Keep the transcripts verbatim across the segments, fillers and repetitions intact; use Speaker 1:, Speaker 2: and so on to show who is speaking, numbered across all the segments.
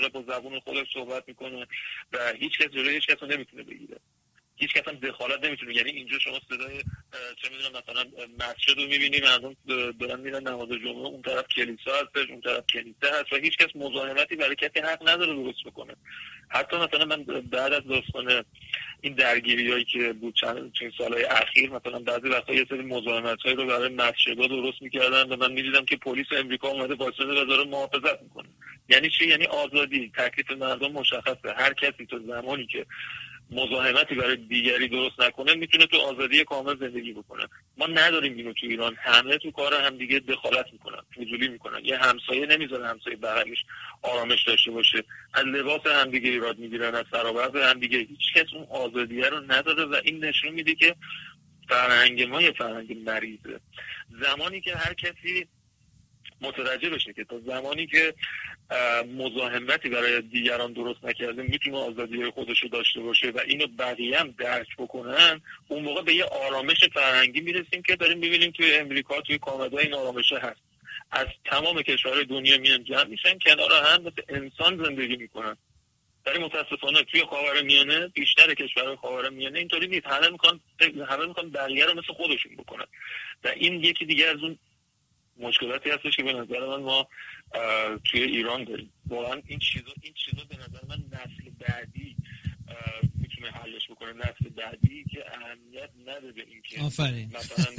Speaker 1: با زبون خودش صحبت میکنه و هیچ کس جلوی هیچ کس رو نمیتونه بگیره، هیچ کس هم دخالت نمیتونه. یعنی اینجا شما صدای چه میدونم مثلا مسجد رو میبینی، مردم دارن میرن نماز جمعه، اون طرف کلیسا هستش، اون طرف کنیسه هست و هیچ کس مزاحمتی برای کسی حق نداره درست بکنه. حتی مثلا من بعد از داستان این درگیریایی که بود چند چند سالهای اخیر، مثلا بعضی وقتا یه سری مزاحمتایی رو برای مسجدها درست میکردن و من میدیدم که پلیس امریکا اومده واسطه و داره محافظت میکنه. یعنی چی؟ یعنی آزادی، تکلیف مردم مشخصه. هر کسی تو زمانی که مزاحمتی برای دیگری درست نکنه میتونه تو آزادی کامل زندگی بکنه. ما نداریم اینو تو ایران، همه تو کار همدیگه دخالت میکنن، فضولی میکنن. یه همسایه نمیذاره همسایه بغلش آرامش داشته باشه، از لباس همدیگه ایراد میگیرن، از سرآورد همدیگه. هیچ کس اون آزادیه رو نداره و این نشون میده که فرهنگ ما یه فرهنگ مریضه. زمانی که هر کسی متوجه بشه که تا زمانی که مزاحمتی برای دیگران درست نکرده میتونه آزادی خودش رو داشته باشه و اینو بقیه هم درک بکنن، اون موقع به یه آرامش فرهنگی میرسیم که داریم ببینیم توی امریکا، توی کانادا این آرامشه هست. از تمام کشورهای دنیا میان جمع میشن کنار هم مثل انسان زندگی میکنن. ولی متاسفانه توی خاورمیانه، بیشتر کشورهای خاورمیانه اینطوری نیست. همه میخوان همه میخوان بقیه رو مثل خودشون بکنن و این یکی دیگه از اون مشکلاتی هستش که به نظر من ما توی ایران داریم. واقعا این چیزا این چیزا به نظر من نسل بعدی میتونه حلش بکنه، نسل بعدی که اهمیت نده به این که
Speaker 2: آفرین
Speaker 1: مثلا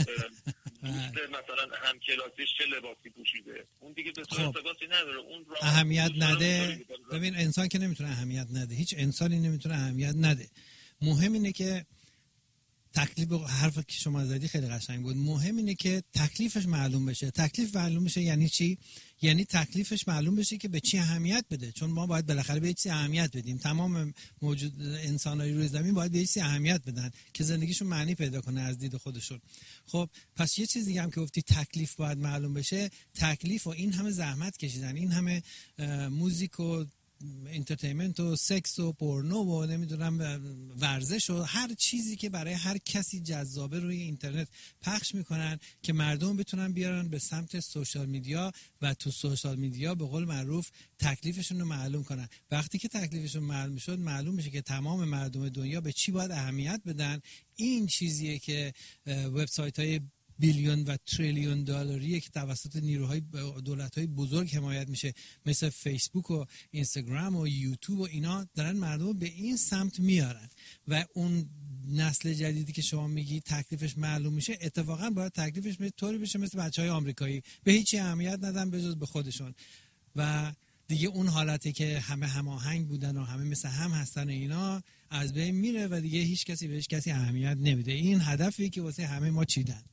Speaker 1: مثلا هم کلاسیش چه لباسی پوشیده، اون دیگه به صورت ارتباطی نداره. اون
Speaker 2: اهمیت نده. ببین انسان که نمیتونه اهمیت نده، هیچ انسانی نمیتونه اهمیت نده. مهم اینه که تکلیف، حرف که شما زدی خیلی قشنگ بود، مهم اینه که تکلیفش معلوم بشه. تکلیف معلوم بشه یعنی چی؟ یعنی تکلیفش معلوم بشه که به چی اهمیت بده، چون ما باید بالاخره به چی اهمیت بدیم. تمام موجود انسان‌های روی زمین باید به چی اهمیت بدن که زندگیشون معنی پیدا کنه از دید خودشون. خب پس یه چیز دیگه هم که گفتی تکلیف باید معلوم بشه. تکلیف و این همه زحمت کشیدن، این همه موزیک و انترتینمنت و سکس و پورنو و نمیدونم ورزش و هر چیزی که برای هر کسی جذابه روی اینترنت پخش میکنن که مردم بتونن بیارن به سمت سوشال میدیا و تو سوشال میدیا به قول معروف تکلیفشون رو معلوم کنن. وقتی که تکلیفشون معلوم شد، معلوم میشه که تمام مردم دنیا به چی باید اهمیت بدن. این چیزیه که وبسایت های بیلیون و تریلیون دلاری که توسط نیروهای دولت‌های بزرگ حمایت میشه، مثل فیسبوک و اینستاگرام و یوتیوب و اینا، دارن مردم به این سمت میارن و اون نسل جدیدی که شما میگی تکلیفش معلوم میشه، اتفاقا باید تکلیفش به طوری بشه مثل بچهای آمریکایی، به هیچی اهمیت ندن به جز به خودشون و دیگه اون حالتی که همه هماهنگ بودن و همه مثل هم هستن و اینا از بین میره و دیگه هیچ کسی به هیچ کسی اهمیت نمیده. این هدفی که واسه همه ما چیدن.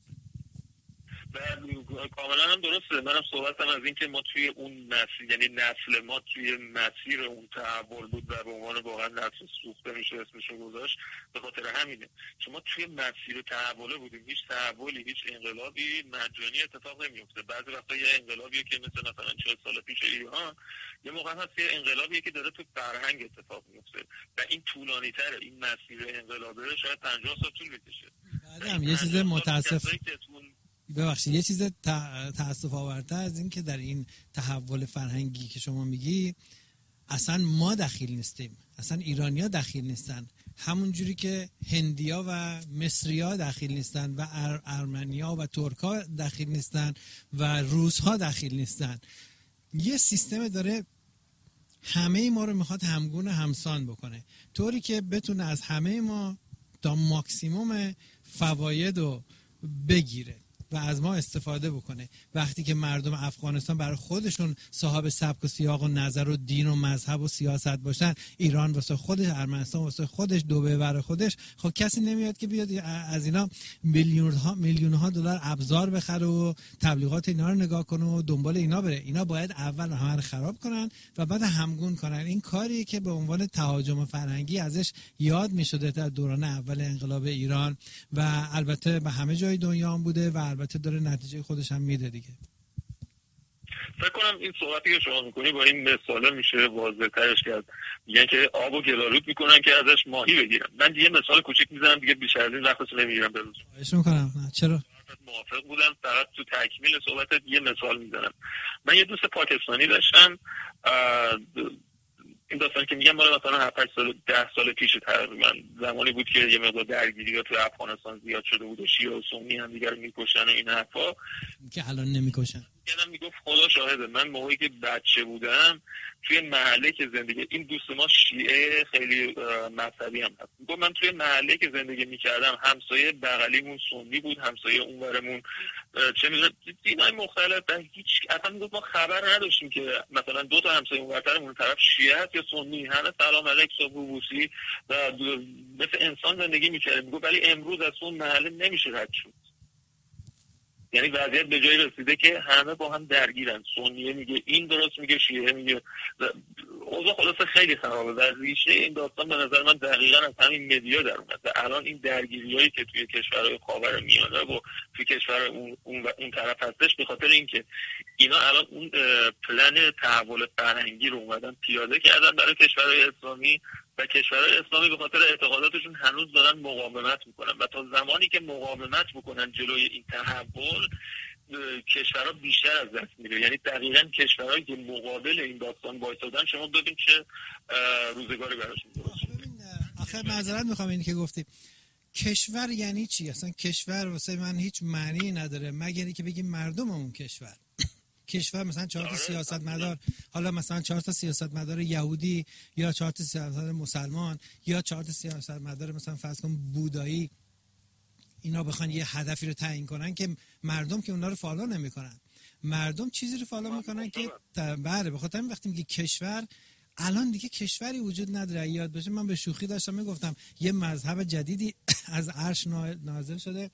Speaker 1: کاملا هم درسته. منم صحبتم از این که ما توی اون نسل، یعنی نسل ما توی مسیر اون تحول بود و به عنوان واقعا نسل سوخته میشه اسمشو گذاشت. به خاطر همینه چون ما توی مسیر تحوله بودیم. هیچ تحولی، هیچ انقلابی مجانی اتفاق نمیفته. بعضی وقتا یه انقلابیه که مثل مثلا چهل سال پیش ایران، یه موقع هست یه انقلابیه که داره تو فرهنگ اتفاق میفته و این طولانی تره. این مسیر انقلابی شاید پنجاه سال طول بکشه.
Speaker 2: بعدم یه چیز متاسف ببخشید یه چیز تأسف آورتر از این که در این تحول فرهنگی که شما میگی اصلا ما دخیل نیستیم، اصلا ایرانیا دخیل نیستن، همون جوری که هندیا و مصریا دخیل نیستن و ار- ارمنیا و ترکا دخیل نیستن و روسها دخیل نیستن. یه سیستم داره همه ما رو میخواد همگون همسان بکنه، طوری که بتونه از همه ما تا ماکسیموم فواید رو بگیره و از ما استفاده بکنه. وقتی که مردم افغانستان برای خودشون صاحب سبک و سیاق و نظر و دین و مذهب و سیاست باشن، ایران واسه خودش، ارمنستان واسه خودش، دبی برای خودش، خب کسی نمیاد که بیاد از اینا میلیون ها میلیون ها دلار ابزار بخره و تبلیغات اینا رو نگاه کنه و دنبال اینا بره. اینا باید اول همه رو خراب کنن و بعد همگون کنن. این کاریه که به عنوان تهاجم فرهنگی ازش یاد میشده در دوران اول انقلاب ایران و البته به همه جای دنیا هم بوده و البته داره نتیجه خودش هم میده دیگه.
Speaker 1: فکر کنم این صحبتی که شما میکنی با این مثاله میشه واضح ترش کرد. میگن که آب و گلالود میکنن که ازش ماهی بگیرن. من یه مثال کوچیک میزنم دیگه، بیشتر از این وقتش نمیگیرم به روز.
Speaker 2: خواهش میکنم. نه چرا؟
Speaker 1: موافق بودم، فقط تو تکمیل صحبتت یه مثال میزنم. من یه دوست پاکستانی داشتم، داستان که میگم مال مثلا هفت سال ده سال پیش تقریبا، زمانی بود که یه مقدار درگیری‌ها تو افغانستان زیاد شده بود و شیعه و سنی هم دیگه رو می‌کشتن و این حرفا
Speaker 2: که الان نمی‌کشن.
Speaker 1: یادم میگفت خدا شاهده من موقعی که بچه بودم توی محله که زندگی، این دوست ما شیعه خیلی مذهبی هم هست، میگفت من توی محله که زندگی میکردم همسایه بغلیمون سنی بود، همسایه اونورمون چه میدونم دینای مختلف، هیچ اصلا میگفت ما خبر نداشتیم که مثلا دو تا همسایه اونورترمون طرف شیعه است یا سنی، همه سلام علیک صبح و بوسی و مثل انسان زندگی میکردیم. میگفت ولی امروز از اون محله نمیشه رد شد، یعنی وضعیت به جایی رسیده که همه با هم درگیرن، سنیه میگه این درست میگه، شیعه میگه، اوضاع خلاصه خیلی خرابه. در ریشه این داستان به نظر من دقیقاً از همین مدیا در اومد. الان این درگیریایی که توی کشورهای خاورمیانه و توی کشور اون اون, اون طرف هستش به خاطر اینکه اینا الان اون پلن تحول فرهنگی رو اومدن پیاده کردن برای کشورهای اسلامی و کشورهای اسلامی به خاطر اعتقاداتشون هنوز دارن مقاومت میکنن و تا زمانی که مقاومت بکنن جلوی این تحول کشورها بیشتر از دست میره. یعنی دقیقاً کشورهایی که مقابل این داستان وایسادن شما ببین چه روزگاری براشون درست شده.
Speaker 2: آخه معذرت میخوام اینی که گفتی کشور یعنی چی؟ اصلا کشور واسه من هیچ معنی نداره مگر اینکه بگیم مردم اون کشور. کشور مثلا چهار تا سیاستمدار، حالا مثلا چهار تا سیاستمدار یهودی یا چهار تا سیاستمدار مسلمان یا چهار تا سیاستمدار مثلا فرض کن بودایی، اینا بخوان یه هدفی رو تعیین کنن که مردم که اونا رو فالو نمیکنن، مردم چیزی رو فالو میکنن که بله. بخاطر همین وقتی میگه کشور، الان دیگه کشوری وجود نداره. یاد باشه من به شوخی داشتم میگفتم یه مذهب جدیدی از عرش نازل شده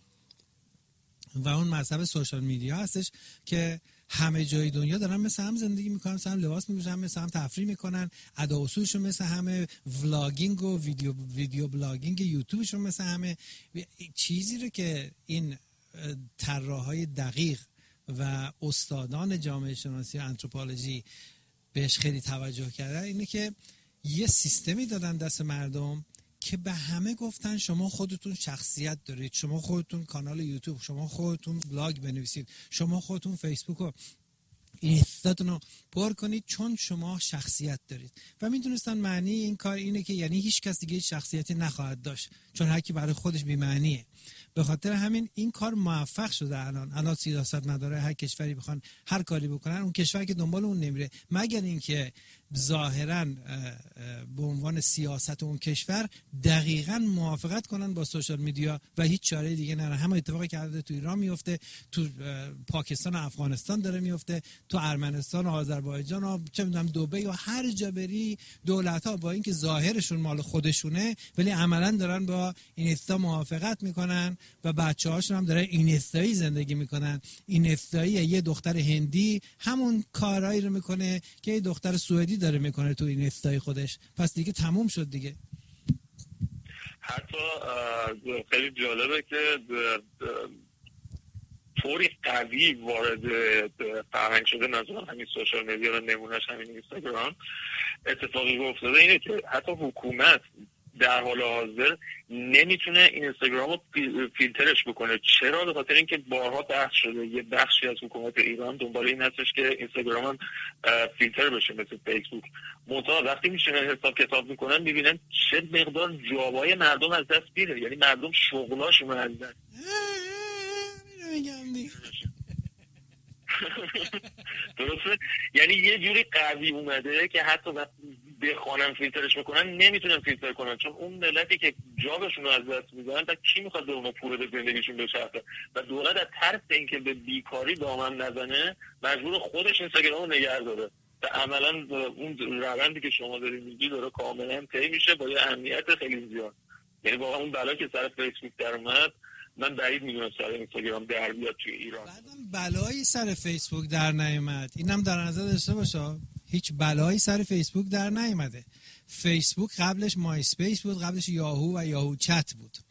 Speaker 2: و اون مذهب سوشال میدیا هستش که همه جای دنیا دارن مثل هم زندگی میکنن، مثل هم لباس میپوشن، مثل هم تفریح میکنن، ادا اصولشون مثل همه، ولاگینگ و ویدیو ویدیو بلاگینگ یوتیوبشون مثل همه. چیزی رو که این طراحهای دقیق و استادان جامعه شناسی و آنتروپولوژی بهش خیلی توجه کردن اینه که یه سیستمی دادن دست مردم که به همه گفتن شما خودتون شخصیت دارید، شما خودتون کانال یوتیوب، شما خودتون بلاگ بنویسید، شما خودتون فیسبوک و اینستاتون رو پر کنید چون شما شخصیت دارید. و میدونستن معنی این کار اینه که یعنی هیچ کس دیگه شخصیتی نخواهد داشت چون هر کی برای خودش بی معنیه. به خاطر همین این کار موفق شده. الان الان سیاستمدارای هر کشوری بخوان هر کاری بکنن اون کشور که دنبال اون نمیره مگر اینکه ظاهراً به عنوان سیاست اون کشور دقیقاً موافقت کنن با سوشال میدیا و هیچ چاره دیگه نره. همه اتفاقی که تو ایران میفته، تو پاکستان و افغانستان داره میفته، تو ارمنستان و آذربایجان و چه میدونم دبی و هر جا بری دولت‌ها با اینکه ظاهرشون مال خودشونه ولی عملاً دارن با اینستا موافقت میکنن و بچه‌هاشون هم دارن اینستایی زندگی میکنن. اینستایی یه دختر هندی همون کارایی رو میکنه که یه دختر سوئدی داره میکنه تو اینستای خودش، پس دیگه تموم شد دیگه.
Speaker 1: حتی خیلی جالبه که طوری قوی وارد فرهنگ شده نظرم همین سوشال مدیا و نمونهش همین اینستاگرام اتفاقی افتاده اینه که حتی حکومت در حال حاضر نمیتونه این اینستاگرام رو فیلترش بکنه. چرا؟ به خاطر اینکه بارها بحث شده یه بخشی از حکومت ایران دنبال این هستش که اینستاگرام هم فیلتر بشه مثل فیسبوک. منتها وقتی میشینن حساب کتاب میکنن میبینن چه مقدار جوابای مردم از دست میره، یعنی مردم شغلاشون رو از دست درسته. یعنی یه جوری قوی اومده که حتی وقتی بخوانن فیلترش میکنن نمیتونن فیلتر کنن چون اون ملتی که جابشون رو از دست میدن تا کی میخواد به اونا پوره به زندگیشون بچرخه و دولت از ترس اینکه به بیکاری دامن نزنه مجبور خودش اینستاگرام رو نگه داره و عملا اون روندی که شما دارید میگی داره کاملا طی میشه با یه اهمیت خیلی زیاد. یعنی واقعا اون بلا که سر فیسبوک در اومد من بعید میدونم سر اینستاگرام در بیاد توی ایران.
Speaker 2: بعدم بلایی سر فیسبوک در نیامد. اینم در نظر داشته باشه هیچ بلایی سر فیسبوک در نیامده. فیسبوک قبلش مای اسپیس بود، قبلش یاهو و یاهو چت بود.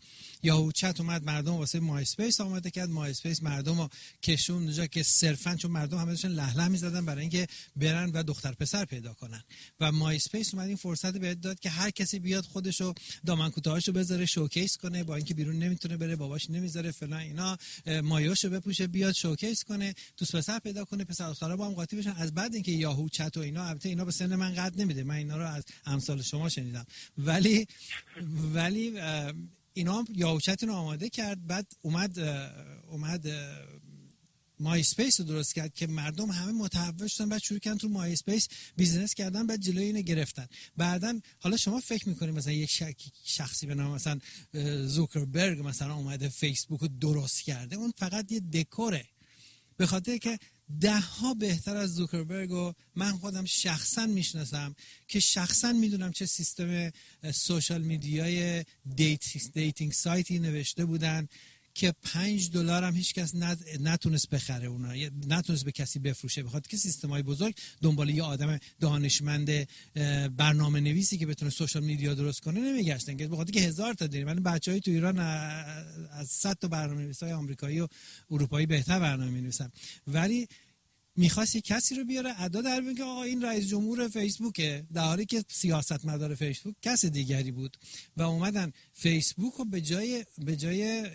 Speaker 2: یاهو چت اومد مردم واسه مای اسپیس آماده کرد، مای اسپیس مردم رو کشون اونجا که صرفا چون مردم همه داشتن له له می‌زدن برای اینکه برن و دختر پسر پیدا کنن و مای اسپیس اومد این فرصت بهت داد که هر کسی بیاد خودشو دامن کوتاهاشو بذاره شوکیس کنه، با اینکه بیرون نمیتونه بره، باباش نمیذاره فلان اینا، مایوشو بپوشه بیاد شوکیس کنه، دوست پسر پیدا کنه، پسر دخترا با هم قاطی بشن. از بعد اینکه یاهو چت و اینا، البته اینا به سن من قد نمیده، من اینا رو از امثال شما شنیدم، ولی ولی اینا یاهو چت رو آماده کرد. بعد اومد اومد مای اسپیس رو درست کرد که مردم همه متحول شدن، بعد شروع کردن تو مای اسپیس بیزنس کردن، بعد جلوی اینو گرفتن. بعدن حالا شما فکر میکنید مثلا یک شخصی به نام مثلا زوکربرگ مثلا اومده فیسبوک رو درست کرده؟ اون فقط یه دکوره، به خاطر که ده ها بهتر از زوکربرگ و من خودم شخصا میشناسم که شخصا میدونم چه سیستم سوشال میدیای دیت دیتینگ سایتی نوشته بودن که پنج دلار هم هیچ کس نتونست بخره، اونا نتونست به کسی بفروشه، بخاطر که سیستم‌های بزرگ دنبال یه آدم دانشمند برنامه نویسی که بتونه سوشال میدیا درست کنه نمیگشتن، که بخاطر که هزار تا داریم. من بچهای تو ایران از صد تا برنامه‌نویسای آمریکایی و اروپایی بهتر برنامه می‌نویسن، ولی میخواست یک کسی رو بیاره ادا در بیاره که آقا این رئیس جمهور فیسبوکه، در حالی که سیاستمدار فیسبوک کس دیگری بود و اومدن فیسبوک رو به جای به جای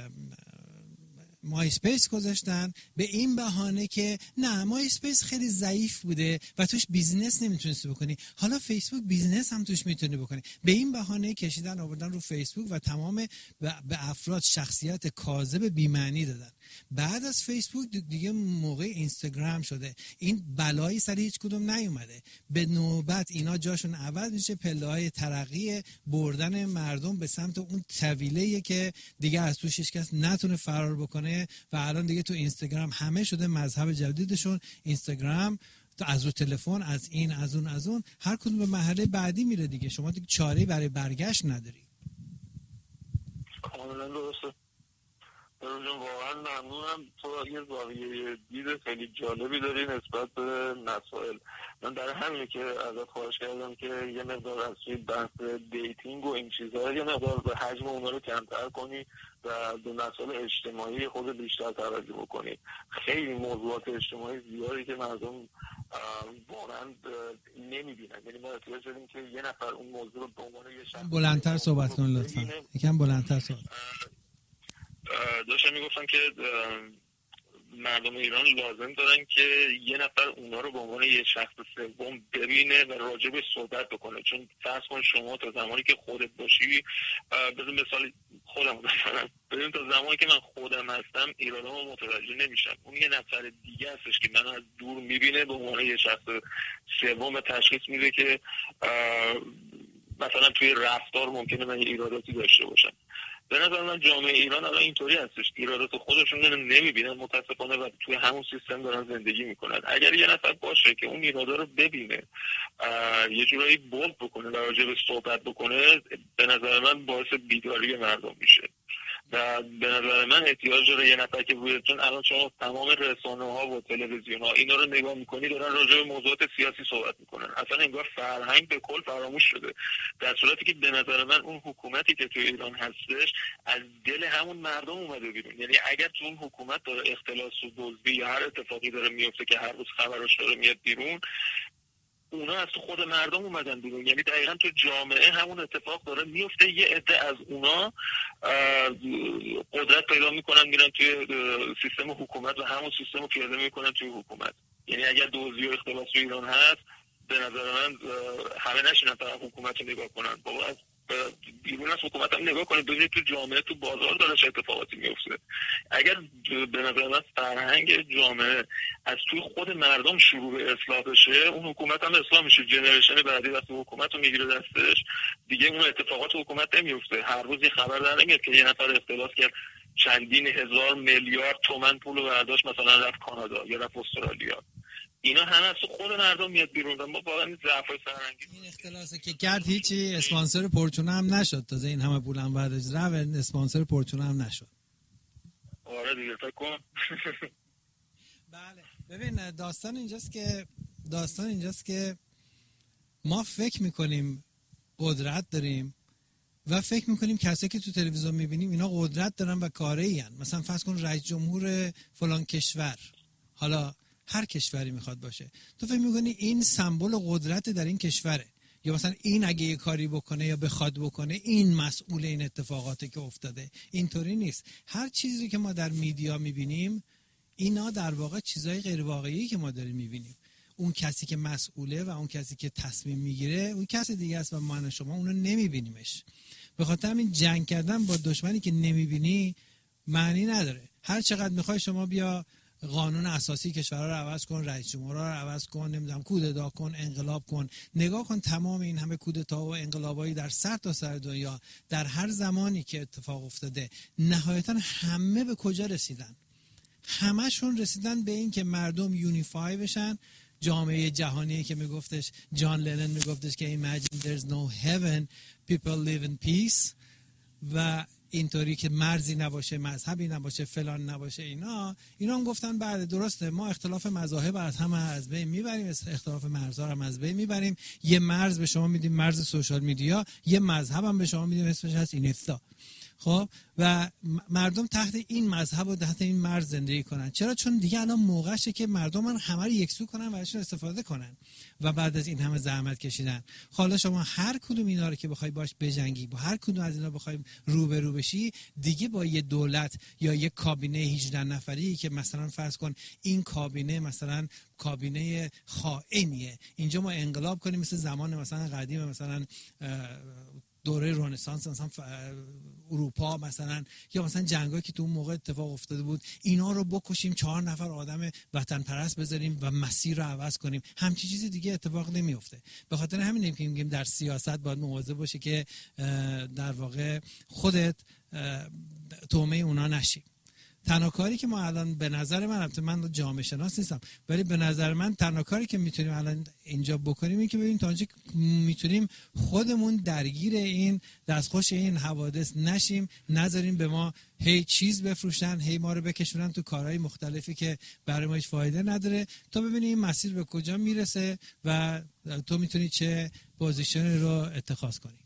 Speaker 2: مای اسپیس گذاشتن به این بهانه که نه مای اسپیس خیلی ضعیف بوده و توش بیزنس نمیتونستی بکنی، حالا فیسبوک بیزنس هم توش میتونی بکنی. به این بهانه کشیدن آوردن رو فیسبوک و تمام به افراد شخصیت کاذب بی‌معنی دادن. بعد از فیسبوک دیگه موقع اینستاگرام شده، این بلایی سر هیچ کدوم نیومده، به نوبت اینا جاشون عوض میشه، پله‌های ترقی بردن مردم به سمت اون طویله‌ای که دیگه از توش هیچ کس نتونه فرار بکنه و الان دیگه تو اینستاگرام همه شده مذهب جدیدشون. اینستاگرام تو از رو تلفن، از این از اون از اون، هر کدوم به مرحله بعدی میره دیگه، شما دیگه چاره‌ای برای برگشت نداری.
Speaker 1: کاملا درسته. برای واقعا ممنونم، تو یه زاویه دید خیلی جالبی داری نسبت به مسائل. من در همینه که ازت خواهش کردم که یه مقدار از توی بحث دیتینگ و این چیزها یه مقدار به حجم اونا رو کمتر کنی و به مسائل اجتماعی خود بیشتر توجه بکنی. خیلی موضوعات اجتماعی زیادی که مردم واقعا نمیبینن، یعنی ما احتیاج داریم که یه نفر اون موضوع رو به عنوان یه شخص
Speaker 2: بلندتر صحبت کن لطفا، یکم بلندتر صحبت.
Speaker 1: داشتم میگفتم که مردم ایران لازم دارن که یه نفر اونا رو به عنوان یه شخص سوم ببینه و راجبش صحبت بکنه. چون فرض کن شما تا زمانی که خودت باشی، بذار مثال خودم بزنم، ببین تا زمانی که من خودم هستم ایرادامو متوجه نمیشم، اون یه نفر دیگه هستش که منو از دور میبینه به عنوان یه شخص سوم، تشخیص میده که مثلا توی رفتار ممکنه من ایراداتی داشته باشم. به نظر من جامعه ایران الان اینطوری هستش، ایرادات خودشون رو نمیبینن متاسفانه و توی همون سیستم دارن زندگی میکنن. اگر یه نفر باشه که اون ایرادا رو ببینه، یه جورایی بولد بکنه و راجبش صحبت بکنه، به نظر من باعث بیداری مردم میشه و به نظر من احتیاج داره یه نفر که روی، چون الان شما تمام رسانه ها و تلویزیون ها اینا رو نگاه میکنی دارن راجع به موضوعات سیاسی صحبت میکنن، اصلا انگار فرهنگ به کل فراموش شده، در صورتی که به نظر من اون حکومتی که تو ایران هستش از دل همون مردم اومده بیرون. یعنی اگر تو اون حکومت داره اختلاس و دزدی یا هر اتفاقی داره میفته که هر روز خبرش داره میاد بیرون، اونا از تو خود مردم اومدن بیرون. یعنی دقیقا تو جامعه همون اتفاق داره میفته، یه عده از اونا قدرت پیدا میکنن میرن توی سیستم حکومت و همون سیستم رو پیاده میکنن توی حکومت. یعنی اگر دزدی و اختلاس تو ایران هست، به نظر من همه نشینن طرف حکومت رو نگاه کنن، بابا از بیرون از حکومت هم نگاه کنید ببینید تو جامعه تو بازار داره چه اتفاقاتی میفته. اگر به نظر من فرهنگ جامعه از توی خود مردم شروع به اصلاح بشه، اون حکومت هم اصلاح میشه، جنریشن بعدی وقتی حکومت رو میگیره دستش دیگه اون اتفاقات حکومت نمیفته. هر روز یه خبر در نمیاد که یه نفر اختلاس کرد چندین هزار میلیارد تومان پول برداشت مثلا رفت کانادا یا رفت استرالیا. اینا همه از خود مردم میاد بیرون و ما واقعا این ضعفای فرهنگی،
Speaker 2: این اختلاسه که کرد هیچی اسپانسر پورچونه هم نشد، تازه این همه پولم برداشت رفت اسپانسر پورچونه هم نشد.
Speaker 1: آره دیگه فکر کن.
Speaker 2: بله ببین داستان اینجاست که داستان اینجاست که ما فکر میکنیم قدرت داریم و فکر میکنیم کسایی که تو تلویزیون میبینیم اینا قدرت دارن و کاری ان. مثلا فرض کن رئیس جمهور فلان کشور، حالا هر کشوری میخواد باشه، تو فکر میکنی این سمبل قدرت در این کشوره، یا مثلا این اگه یه کاری بکنه یا بخواد بکنه این مسئول این اتفاقاتی که افتاده. اینطوری نیست. هر چیزی که ما در میدیا میبینیم اینا در واقع چیزای غیر واقعی که ما داریم میبینیم. اون کسی که مسئوله و اون کسی که تصمیم میگیره اون کسی دیگه است و ما شما اونو نمیبینیمش. به خاطر همین جنگ کردن با دشمنی که نمیبینی معنی نداره. هر چقدر میخوای شما بیا قانون اساسی کشورها رو عوض کن، رئیس جمهورها رو عوض کن، نمیدونم کودتا کن، انقلاب کن، نگاه کن تمام این همه کودتا و انقلابایی در سر تا سر دنیا در هر زمانی که اتفاق افتاده نهایتا همه به کجا رسیدن؟ همشون رسیدن به این که مردم یونیفای بشن. جامعه جهانی که میگفتش، جان لنن میگفتش که imagine there's no heaven, people live in peace، و اینطوری که مرزی نباشه، مذهبی نباشه، فلان نباشه. اینا اینا هم گفتن بله درسته، ما اختلاف مذاهب از هم از بین میبریم، اختلاف مرزها هم از بین میبریم، یه مرز به شما میدیم، مرز سوشال میدیا، یه مذهب هم به شما میدیم اسمش هست اینستا. خب و مردم تحت این مذهب و تحت این مرز زندگی کنن. چرا؟ چون دیگه الان موقعشه که مردم همه رو یکسو کنن و ازشون استفاده کنن و بعد از این همه زحمت کشیدن. حالا شما هر کدوم اینا رو که بخوای باش بجنگی، با هر کدوم از اینا بخوای روبرو بشی، دیگه با یه دولت یا یه کابینه هجده نفری که مثلا فرض کن این کابینه مثلا کابینه خائنیه، اینجا ما انقلاب کنیم مثل زمان مثلا قدیم، مثلا دوره رنسانس مثلا اروپا مثلا، یا مثلا جنگایی که تو اون موقع اتفاق افتاده بود، اینا رو بکشیم، چهار نفر آدم وطن پرست بذاریم و مسیر رو عوض کنیم، همچین چیزی دیگه اتفاق نمیفته. به خاطر همین که میگیم در سیاست باید مواظب باشی که در واقع خودت تومه اونا نشی. تنها کاری که ما الان به نظر من، البته من جامعه شناس نیستم، ولی به نظر من تنها کاری که میتونیم الان اینجا بکنیم اینه که ببینیم تا اونجا میتونیم خودمون درگیر این دستخوش این حوادث نشیم، نذاریم به ما هی چیز بفروشن، هی ما رو بکشونن تو کارهای مختلفی که برای ما هیچ فایده نداره، تا ببینیم این مسیر به کجا میرسه و تو میتونی چه پوزیشنی رو اتخاذ کنی.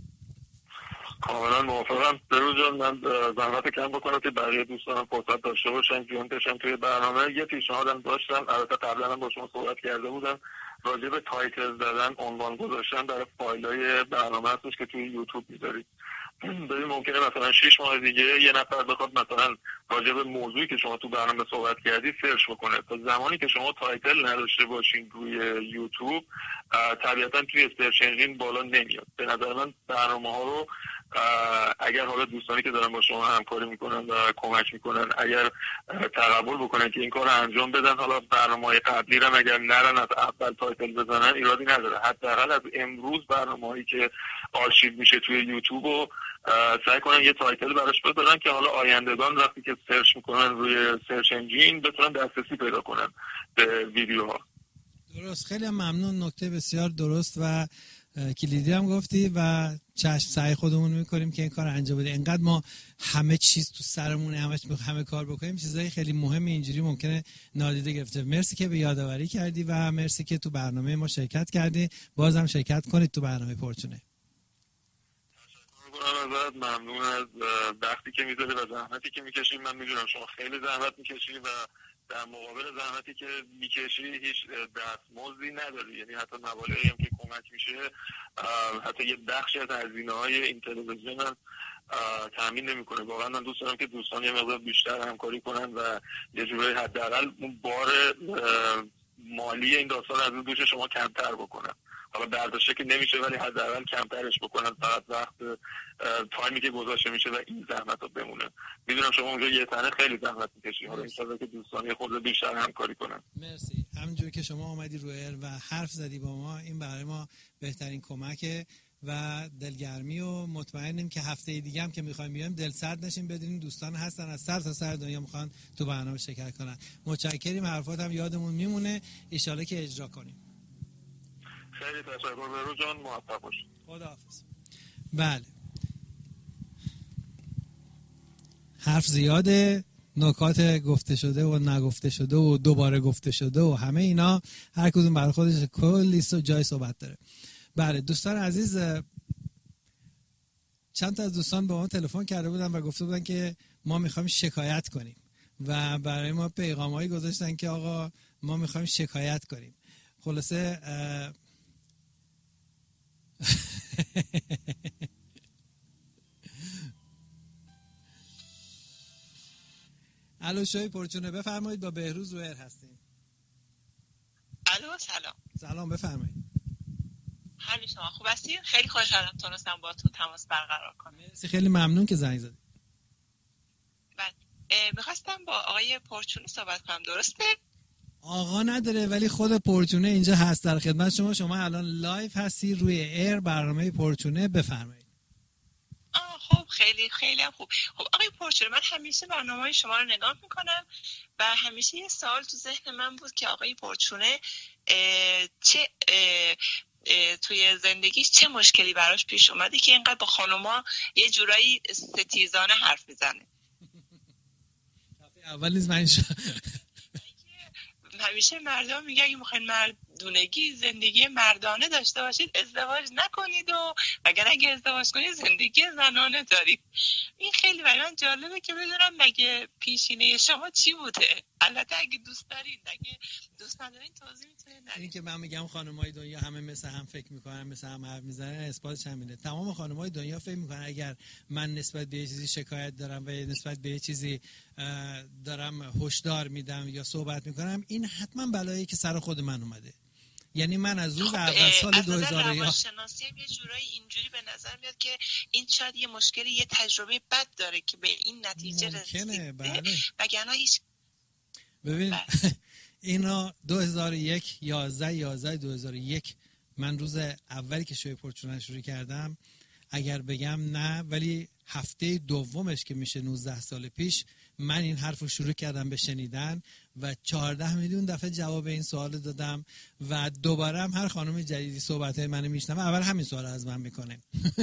Speaker 1: کاملا موافقم. بروز جان، من زحمت کم بکنم که بقیه دوستانم فرصت داشته باشن جون بشن توی برنامه. یه پیشنهادم داشتم، البته قبلا هم با شما صحبت کرده بودم، راجع به تایتل زدن، عنوان گذاشتن برای فایل‌های برنامه هستش که توی یوتیوب میذارید. ببین ممکنه مثلا شش ماه دیگه یه نفر بخواد مثلا راجع به موضوعی که شما تو برنامه صحبت کردی سرچ بکنه. تا زمانی که شما تایتل نداشته باشین روی یوتیوب، طبیعتا توی سرچ انجین بالا نمیاد. به نظر من برنامه‌ها رو اگر حالا دوستانی که دارن با شما همکاری میکنن و کمک میکنن اگر تقبل بکنن که این کار رو انجام بدن، حالا برنامه‌های قبلی رو اگر نرن از اول تایتل بزنن ایرادی نداره. حداقل از امروز برنامه‌هایی که آرشیو میشه توی یوتیوب رو سعی کنن یه تایتل براش بذارن که حالا آیندگان وقتی که سرچ میکنن روی سرچ انجین بتونن دسترسی پیدا کنن به ویدیوها.
Speaker 2: درست، خیلی ممنون، نکته بسیار درست و کلیدی هم گفتی و چشم سعی خودمون میکنیم که این کار انجام بده. انقدر ما همه چیز تو سرمونه، همه همه کار بکنیم، چیزای خیلی مهم اینجوری ممکنه نادیده گرفته. مرسی که به یادآوری کردی و مرسی که تو برنامه ما شرکت کردی. بازم شرکت کنید تو برنامه پرچونه.
Speaker 1: ازت ممنون از وقتی که میذاری و زحمتی که میکشی. من میدونم شما خیلی زحمت میکشی و در مقابل زحمتی که میکشی هیچ دستمزدی نداری، یعنی حتی مبالغی هم که کمک میشه، حتی یه بخشی از هزینه‌های این تلویزیون هم تامین نمیکنه. واقعا من دوست دارم که دوستان یه مقدار بیشتر همکاری کنن و یه جوری حداقل اون بار مالی این داستان از دوش شما کمتر بکنن. حالا برداشته که نمیشه ولی حداقل کمترش بکنن، فقط وقت تایمی که گذاشته میشه و این زحمت رو بمونه. میدونم شما اونجا یه تنه خیلی زحمت میکشی، حالا انشالله که دوستانی خود بیشتر همکاری کنن.
Speaker 2: مرسی. همونجوری که شما اومدی روی و حرف زدی با ما، این برای ما بهترین کمکه و دلگرمی و مطمئنیم که هفته دیگه هم که میخوایم بیایم دل سرد نشیم، بدونیم دوستان هستن از سر تا سر دنیا میخوان تو برنامه شرکت کنن. متشکریم، حرفات هم یادمون میمونه، ان شاءالله که اجرا کنیم.
Speaker 1: خیلی تشکر برو جان، موفق باش.
Speaker 2: خداحافظ. بله، حرف زیاده، نکات گفته شده و نگفته شده و دوباره گفته شده و همه اینا هر کدوم برای خودش کلی جای صحبت داره. بله دوستان عزیز، چند تا از دوستان با ما تلفن کرده بودن و گفته بودن که ما میخوایم شکایت کنیم و برای ما پیغامایی گذاشتن که آقا ما میخوایم شکایت کنیم. خلاصه الو شوی پرچونه بفرمایید، با بهروز رویر هستیم.
Speaker 3: الو سلام.
Speaker 2: سلام بفرمایید.
Speaker 3: حال شما خوب هستید؟ خیلی خوشحالم تونستم باهاتون تماس برقرار کنم.
Speaker 2: مرسی، خیلی ممنون که زنگ زدید.
Speaker 3: بعد می‌خواستم با آقای پرچونه صحبت کنم، درسته؟
Speaker 2: آقا نداره ولی خود پرچونه اینجا هست در خدمت شما. شما الان لایو هستی روی ایر برنامه پرچونه، بفرمایید.
Speaker 3: آه خب خیلی خیلی هم خوب. خب آقای پرچونه، من همیشه برنامه‌های شما رو نگاه میکنم و همیشه یه سوال تو ذهن من بود که آقای پرچونه چه اه اه توی زندگیش چه مشکلی براش پیش اومده که اینقدر با خانوما یه جورایی ستیزانه حرف میزنه.
Speaker 2: اول نیز من شا...
Speaker 3: همیشه مردم میگن اگه میخواین مردونگی زندگی مردانه داشته باشید ازدواج نکنید و اگر اگه ازدواج کنید زندگی زنانه دارید. این خیلی برای من جالبه که بدونم مگه پیشینه شما چی بوده. البته اگه دوست دارید، اگه دوست ندارید توضیح میتونید ندید.
Speaker 2: این که من میگم خانم‌های دنیا همه مثل هم فکر میکنن، مثل هم حرف میزنن، اثباتش همینه. تمام خانم‌های دنیا فکر میکنن اگر من نسبت به یه چیزی شکایت دارم و نسبت به یه چیزی دارم هشدار میدم یا صحبت میکنم، این حتما بلایی که سر خود من اومده. یعنی من از روز اول سال دو هزار و یک
Speaker 3: روانشناسی یه جورایی اینجوری به نظر میاد که این شاید یه مشکلی، یه تجربه بد داره که به این نتیجه رسیده.
Speaker 2: بله.
Speaker 3: وگرنه هیچ
Speaker 2: ببین اینا دو هزار و یک یازده یازده دو هزار و یک من روز اولی که شوی پرچونه شروع کردم، اگر بگم نه ولی هفته دومش که میشه نوزده سال پیش من این حرف رو شروع کردم به شنیدن و چهارده میلیون دفعه جواب این سوال دادم و دوباره هم هر خانم جدیدی صحبت منو میشنوه اول همین سوال از من میکنه.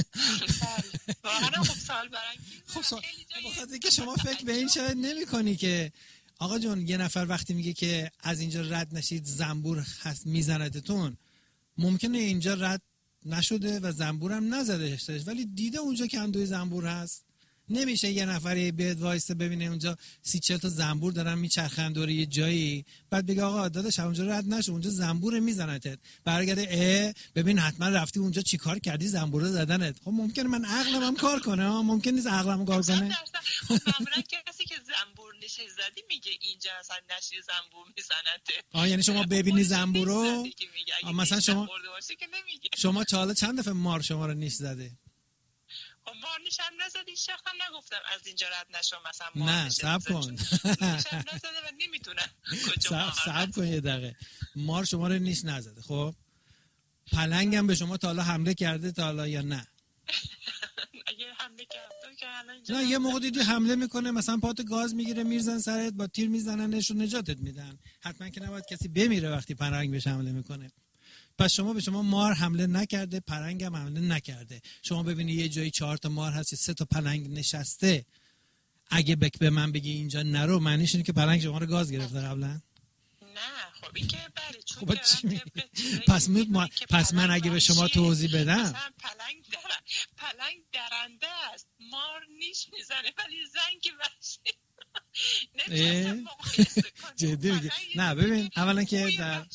Speaker 3: واقعا خوب سوال برانگیز.
Speaker 2: خب سوال بخاطر که شما فکر به این شاید نمی‌کنی که آقا جون یه نفر وقتی میگه که از اینجا رد نشید زنبور هست میزندتون، ممکنه اینجا رد نشده و زنبورم نزدهش ولی دیده اونجا که اندوی زنبور هست. نمیشه یه نفری بیاد وایسه ببینه اونجا سی چهل تا زنبور دارن میچرخن دور یه جایی بعد بگه آقا داداش اونجا رد نشو، اونجا زنبور میزنتت، برگرده اه ببین حتما رفتی اونجا چیکار کردی زنبور زدنت. خب ممکنه من عقلم هم کار کنه، ممکن نیست عقلم کار کنه.
Speaker 3: خب معمولا کسی که زنبور نشه زدی میگه اینجا اصلا نشی زنبور میزنته.
Speaker 2: آ یعنی شما ببینی زنبورو مثلا شما شما چاله چند دفعه مار شما رو نیش زده؟
Speaker 3: خب مار نشم نزدی شخصا نگفتم از اینجا رد نشو مثلا مار
Speaker 2: نه صبر کن
Speaker 3: نشم نزده و نمیتونم کجا
Speaker 2: صبر کن یه دقیقه. مار شما رو نیش نزده، خب پلنگ هم به شما تا حالا حمله کرده تا حالا یا نه؟
Speaker 3: اگه حمله کرده که الان
Speaker 2: نه یه موقع دیدی حمله میکنه مثلا پات گاز میگیره میرزن سرت با تیر میزننش و نجاتت میدن. حتما که نباید کسی بمیره وقتی پلنگ بهش حمله میکنه. پس شما به شما مار حمله نکرده، پلنگ هم حمله نکرده. شما ببینی یه جایی چهار تا مار هست، سه تا پلنگ نشسته، اگه بک به من بگی اینجا نرو، معنیش اینه که پلنگ شما رو گاز گرفته قبلا؟
Speaker 3: نه خب این که بله چون
Speaker 2: خب پس می... پس من اگه به شما توضیح بدم
Speaker 3: مثلا پلنگ در... پلنگ درنده است، مار نیش میزنه ولی زنگ وحشی نمی‌تونم
Speaker 2: جدی میگی؟ نه ببین اولا که در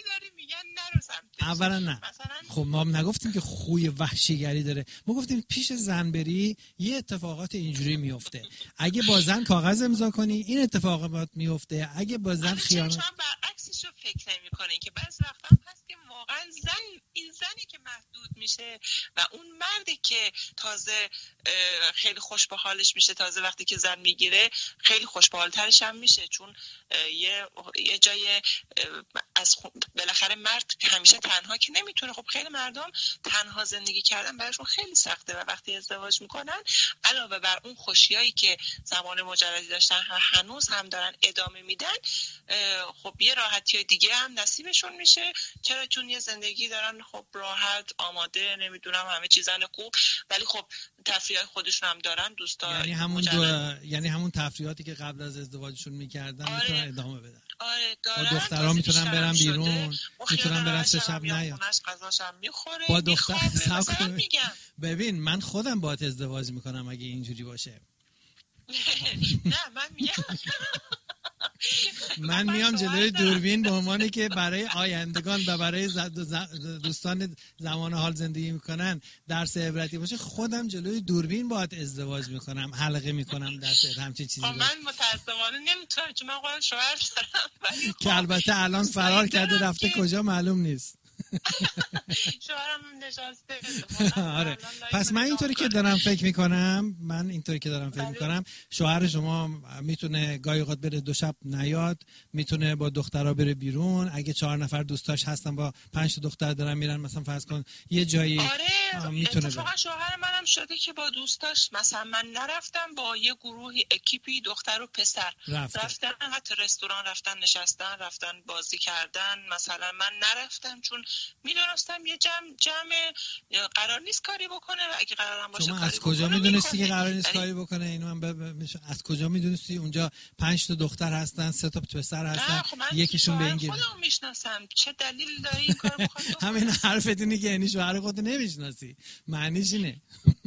Speaker 2: اولا نه خب ما نگفتیم که خوی وحشیگری داره، ما گفتیم پیش زن بری یه اتفاقات اینجوری میفته. اگه با زن کاغذ امضا کنی این اتفاقات میفته، اگه با زن خیانت.
Speaker 3: شما برعکسش رو فکر نمی‌کنین که بعضی وقتا هست که واقعا زن این زنی که محدود میشه و اون مردی که تازه خیلی خوش به حالش میشه، تازه وقتی که زن میگیره خیلی خوش به حالترش هم میشه، چون یه یه جای از بالاخره مرد همیشه تنها که نمیتونه. خب خیلی مردم تنها زندگی کردن براشون خیلی سخته و وقتی ازدواج میکنن علاوه بر اون خوشیایی که زمان مجردی داشتن هنوز هم دارن ادامه میدن، خب یه راحتی دیگه هم نصیبشون میشه. چرا؟ چون یه زندگی دارن خب راحت آماده، نمیدونم همه چیزن خوب، ولی خب تفریحات خودشون هم دارن، دوستا
Speaker 2: یعنی همون دو... یعنی همون تفریحاتی که قبل از ازدواجشون میکردن آره. میتونن ادامه بدن.
Speaker 3: آره دارن.
Speaker 2: با دخترها میتونن برن بیرون، میتونن برن سه شب نیان.
Speaker 3: غذاشم میخوره.
Speaker 2: با دختر سب... ببین من خودم باهات ازدواج میکنم اگه اینجوری باشه.
Speaker 3: نه من میگم
Speaker 2: من میام جلوی دوربین به عنوانی که برای آیندگان و برای دوستان زمان حال زندگی میکنن درس عبرتی باشه، خودم جلوی دوربین باهات ازدواج میکنم، حلقه میکنم دست همچین چیزی باشه.
Speaker 3: من متأسفانه نمیتونم چون من قول شوهر دارم
Speaker 2: که البته الان فرار کرده رفته کجا معلوم نیست.
Speaker 3: شوهرم نشسته.
Speaker 2: آره پس من اینطوری که دارم فکر میکنم من اینطوری که دارم فکر میکنم شوهر شما میتونه گاهی اوقات بره دو شب نیاد، میتونه با دخترها بره بیرون، اگه چهار نفر دوستاش هستن با پنج تا دختر دارن میرن مثلا فرض کن یه جایی.
Speaker 3: آره
Speaker 2: میتونه
Speaker 3: اتفاقا شوهر منم شده که با دوستاش مثلا من نرفتم با یه گروهی اکیپی دختر و پسر رفتن, رفتن حتی رستوران رفتن نشستن رفتن بازی کردن، مثلا من نرفتم چون میدونستم یه جمع جمع قرار نیست کاری بکنه و اگه قرارم باشه
Speaker 2: شما
Speaker 3: کاری
Speaker 2: از کجا
Speaker 3: بکنه
Speaker 2: میدونستی که قرار نیست کاری بکنه؟ اینو من ب... ب... از کجا میدونستی اونجا پنج تا دختر هستن، سه تا پسر هستن،
Speaker 3: خب
Speaker 2: یکیشون به این
Speaker 3: خودم میشناسم، چه دلیل داری این کارو بکنی؟
Speaker 2: همین حرفت اینه که یعنی شوهر خودت نمیشناسی، معنیش اینه.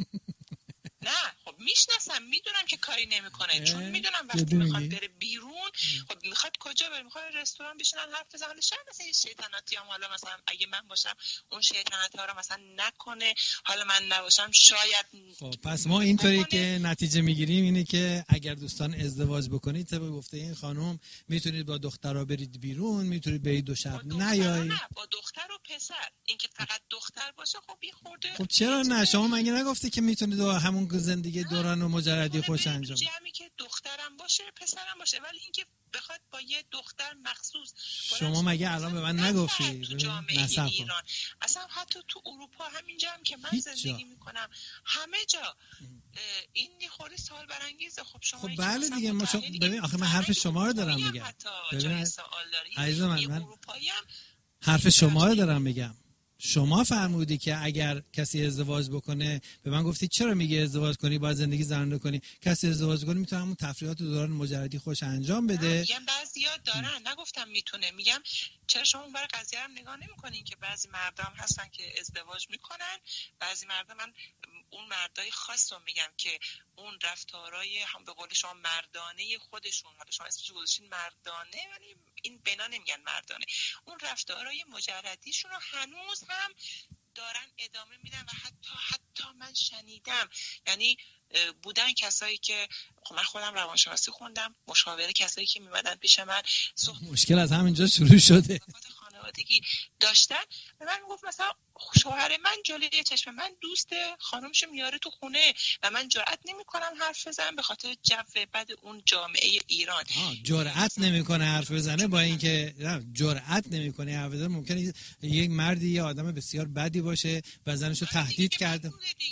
Speaker 3: نه خب میشناسم، میدونم که کاری نمیکنه چون میدونم وقتی میخواد بره بیرون خب میخواد کجا بره، میخواد رستوران بشینن حرف بزنن، شاید مثلا یه شیطنتی هم حالا مثلا اگه من باشم اون شیطنت ها رو مثلا نکنه، حالا من نباشم شاید.
Speaker 2: خب پس ما اینطوری که نتیجه میگیریم اینه که اگر دوستان ازدواج بکنید طبق گفته این خانم میتونید با دخترها برید بیرون، میتونید برید دو شب نیایید.
Speaker 3: نه با دختر و پسر، اینکه فقط دختر باشه خب یه خورده.
Speaker 2: خب چرا نه؟ شما مگه نگفتی که میتونید همون زندگی دوران و مجردی خوش انجام بدید؟
Speaker 3: جمعی که دخترم باشه پسرم باشه، ولی اینکه بخواد با یه دختر مخصوص.
Speaker 2: شما مگه الان به من نگفتی
Speaker 3: تو جامعه ایران اصلا حتی تو اروپا همینجا هم که من زندگی میکنم همه جا این خیلی سوال برانگیزه. خب شما
Speaker 2: خب بله دیگه ما شما ببین آخه من حرف شما رو دارم میگم. ببین عزیز من من حرف شما رو دارم میگم. شما فرمودی که اگر کسی ازدواج بکنه، به من گفتی چرا میگه ازدواج کنی باید زندگی زنانه کنی، کسی ازدواج کنه میتونه همون تفریحات دوران مجردی خوش انجام بده.
Speaker 3: میگم بعضیا دارن، نگفتم میتونه، میگم چرا شما اون برای قضیه رو نگاه نمیکنین که بعضی مردم هستن که ازدواج میکنن، بعضی مردم من اون مردای خاص رو میگم که اون رفتارای هم به قول شما مردانه خودشون، حالا شما اسمش گذاشتین مردانه ولی این بنا نمیگن مردانه، اون رفتارای مجردیشون رو هنوز هم دارن ادامه میدن و حتی حتی من شنیدم یعنی بودن کسایی که من خودم روانشناسی خوندم، مشاوره کسایی که میمدن پیش من
Speaker 2: مشکل از همینجا شروع شده
Speaker 3: خانوادگی داشتن، به من میگفت مثلا شوهر من جلوی چشم من دوست خانمش میاره تو خونه و من جرئت نمیکنم حرف بزنم به خاطر جو بد اون جامعه ایران.
Speaker 2: جرئت نمیکنه حرف بزنه با اینکه جرئت نمیکنه حرف بزنه، ممکنه یک مردی یه آدم بسیار بدی باشه و زنشو تهدید کرده.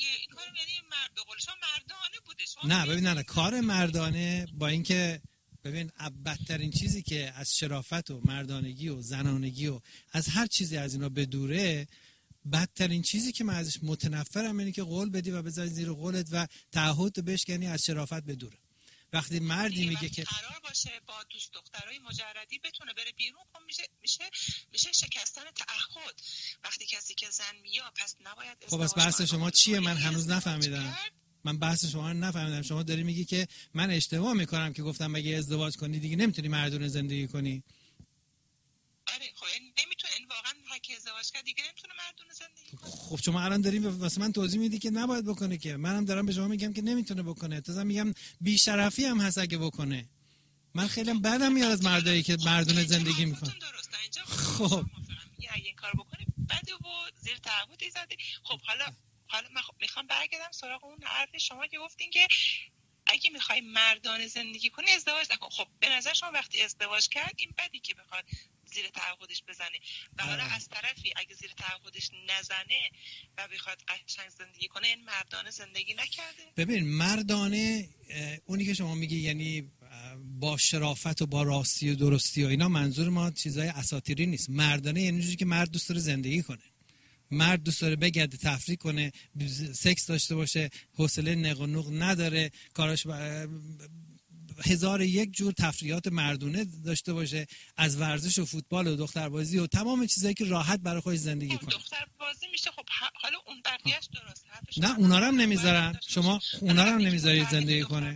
Speaker 2: نه ببین نه, نه کار مردانه با اینکه ببین بدترین چیزی که از شرافت و مردانگی و زنانگی و از هر چیزی از اینا بدوره، بدترین چیزی که من ازش متنفرم اینه که قول بدی و بذاری زیر قولت و تعهد بشکنی، از شرافت بدوره. وقتی مردی میگه که
Speaker 3: قرار باشه با دوست دخترای مجردی بتونه بره بیرون، خب میشه میشه میشه شکستن تعهد. وقتی کسی که زن میاد پس نباید.
Speaker 2: خب بس بحث شما چیه؟ من هنوز نفهمیدم. من بحث شما رو نفهمیدم. شما داری میگی که من اشتباه میکنم که گفتم مگه ازدواج کنی دیگه نمیتونی مردونه زندگی کنی.
Speaker 3: آره خب نمیتونه، این واقعا هک ازدواج کرد دیگه نمیتونه مردونه زندگی کنه.
Speaker 2: خب شما الان دارین واسه من توضیح میدی که نباید بکنه، که منم دارم به شما میگم که نمیتونه بکنه. تازه میگم بی شرفی هم هست اگه بکنه. من خیلی بدم میاد از مردایی که مردونه زندگی میکنه.
Speaker 3: خب اگه این کار بکنی بده و زیر تعهد زده. خب حالا حالا من میخوام برگردم سراغ اون حرف شما که گفتین که اگه میخوای مردانه زندگی کنی ازدواج نکن. خب به نظر شما وقتی ازدواج کرد این بدی که بخواد زیر تعهدش بزنه و حالا از طرفی اگه زیر تعهدش نزنه و بخواد قشنگ زندگی کنه این مردانه زندگی نکرده.
Speaker 2: ببین مردانه اونی که شما میگی یعنی با شرافت و با راستی و درستی و اینا، منظور ما چیزای اساطیری نیست. مردانه یعنی چیزی که مرد دوست داره زندگی کنه، مرد دوست داره بگرده تفریح کنه، سکس داشته باشه، حوصله نق و نوق نداره، کاراش با... هزار یک جور تفریحات مردونه داشته باشه، از ورزش و فوتبال و دختربازی و تمام چیزایی که راحت برای خودش زندگی کنه.
Speaker 3: دختربازی میشه. خب حالا اون بقیه‌اش درست، حرف
Speaker 2: نه اونا رو هم نمیذارن، شما اونا رو هم نمیذارید زندگی کنه.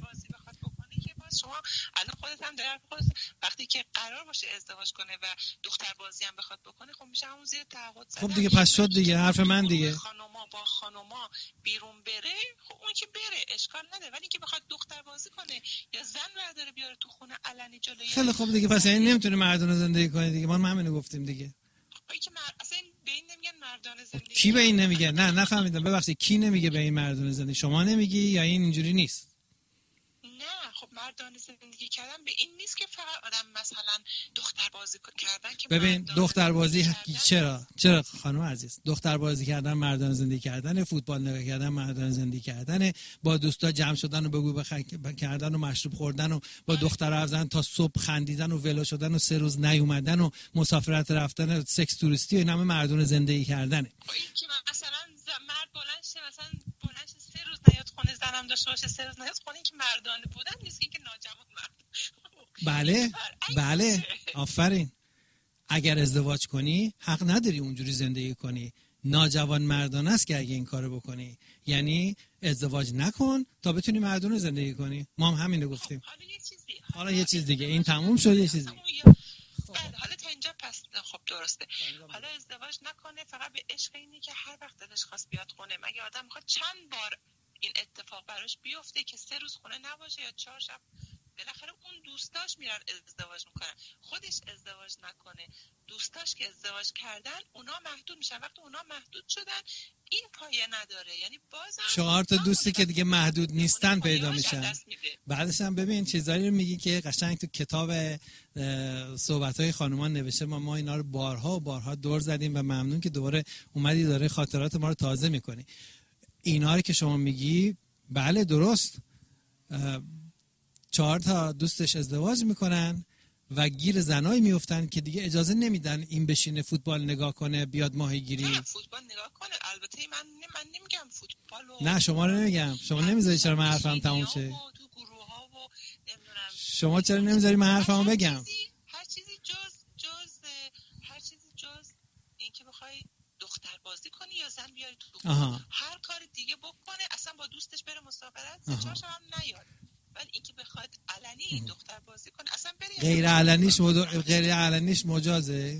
Speaker 3: شما الان خودت هم در خود وقتی که قرار باشه ازدواج کنه و دختر بازی هم بخواد بکنه، خب میشه همون زیر تعهد زدن.
Speaker 2: خب دیگه پس شد دیگه، حرف من دیگه.
Speaker 3: خانوما با خانوما بیرون بره، خب اون که بره اشکال نداره، ولی اینکه بخواد دختر بازی کنه یا زن برداره بیاره تو خونه علنی جلوی،
Speaker 2: خیلی خب دیگه پس یعنی نمیتونه مردونه زندگی کنه دیگه. ما همینو گفتیم دیگه.
Speaker 3: خب که مرد اصلا به این نمیگن مردانه زندگی.
Speaker 2: کی به این نمیگه؟ نه نفهمیدم، ببخشید کی نمیگه به این مردونه زندگی؟ شما نمیگی یا این اینجوری نیست؟
Speaker 3: نه خب مردانه زندگی کردن به این نیست که فقط آدم مثلا دختر بازی کردن که
Speaker 2: ببین دختر بازی چرا چرا خانم عزیز، دختر بازی کردن مردانه زندگی کردن، فوتبال نگاه کردن مردانه زندگی کردن، با دوستا جمع شدن و بگو بخ کردن و مشروب خوردن و با دختر رفتن تا صبح خندیدن و ولو شدن و سه روز نیومدن و مسافرت رفتن، سکس توریستی و این همه مردانه زندگی کردنه.
Speaker 3: این که مثلا مرد بلند شه مثلا بلند شه سه روز نیاد خونه، زنم داشته باشه سه روز نیاد خونه، این که مردانه بودن نیست، که ناجوان مرد.
Speaker 2: بله بله آفرین. اگر ازدواج کنی حق نداری اونجوری زندگی کنی. ناجوان مردانه است که اگه این کارو بکنی، یعنی ازدواج نکن تا بتونی مردانه زندگی کنی. ما هم همینو گفتیم.
Speaker 3: حالا یه چیزی
Speaker 2: حالا یه چیز دیگه، این تموم شد. یه چیز دیگه
Speaker 3: بله حالا تا اینجا پس خب درسته. حالا ازدواج نکنه فقط به عشق اینی که هر وقت دلش خواست بیاد خونه. مگه آدم میخواد چند بار این اتفاق براش بیفته که سه روز خونه نباشه یا چهار شب؟ بالاخره اون دوستاش میرن ازدواج میکنن، خودش ازدواج نکنه، دوستاش که ازدواج کردن اونا محدود میشن. وقتی اونا محدود شدن این پایه نداره، یعنی بازم
Speaker 2: چهار تا دوستی که دیگه محدود نیستن پیدا میشن. بعدش هم ببین چیزایی رو میگی که قشنگ تو کتاب صحبت‌های خانومان نوشته. ما ما اینا رو بارها و بارها دور زدیم و ممنون که دوباره اومدی داره خاطرات ما رو تازه میکنی. اینا رو که شما میگی بله درست، چهار تا دوستش ازدواج میکنن و گیر زنایی میافتن که دیگه اجازه نمیدن این بشینه فوتبال نگاه کنه، بیاد ماهیگیری.
Speaker 3: نه فوتبال نگاه کنه. البته من من نمیگم فوتبال و
Speaker 2: نه شما رو نمیگم. شما نمیذاری چرا من حرفم تموم شه؟ شما چرا نمیذاری من حرفمو بگم؟
Speaker 3: هر چیزی جز جز هر چیزی جز اینکه بخوای دختر بازی کنی یا زن بیاری تو
Speaker 2: آها.
Speaker 3: هر کار دیگه بکنه، اصلا با دوستش بره مسافرت سه چهار شب هم نیاد، ولی اینکه بخواد علنی این دختر بازی کنه اصلا بری
Speaker 2: غیر علنیش مدو... غیر علنیش مجازه.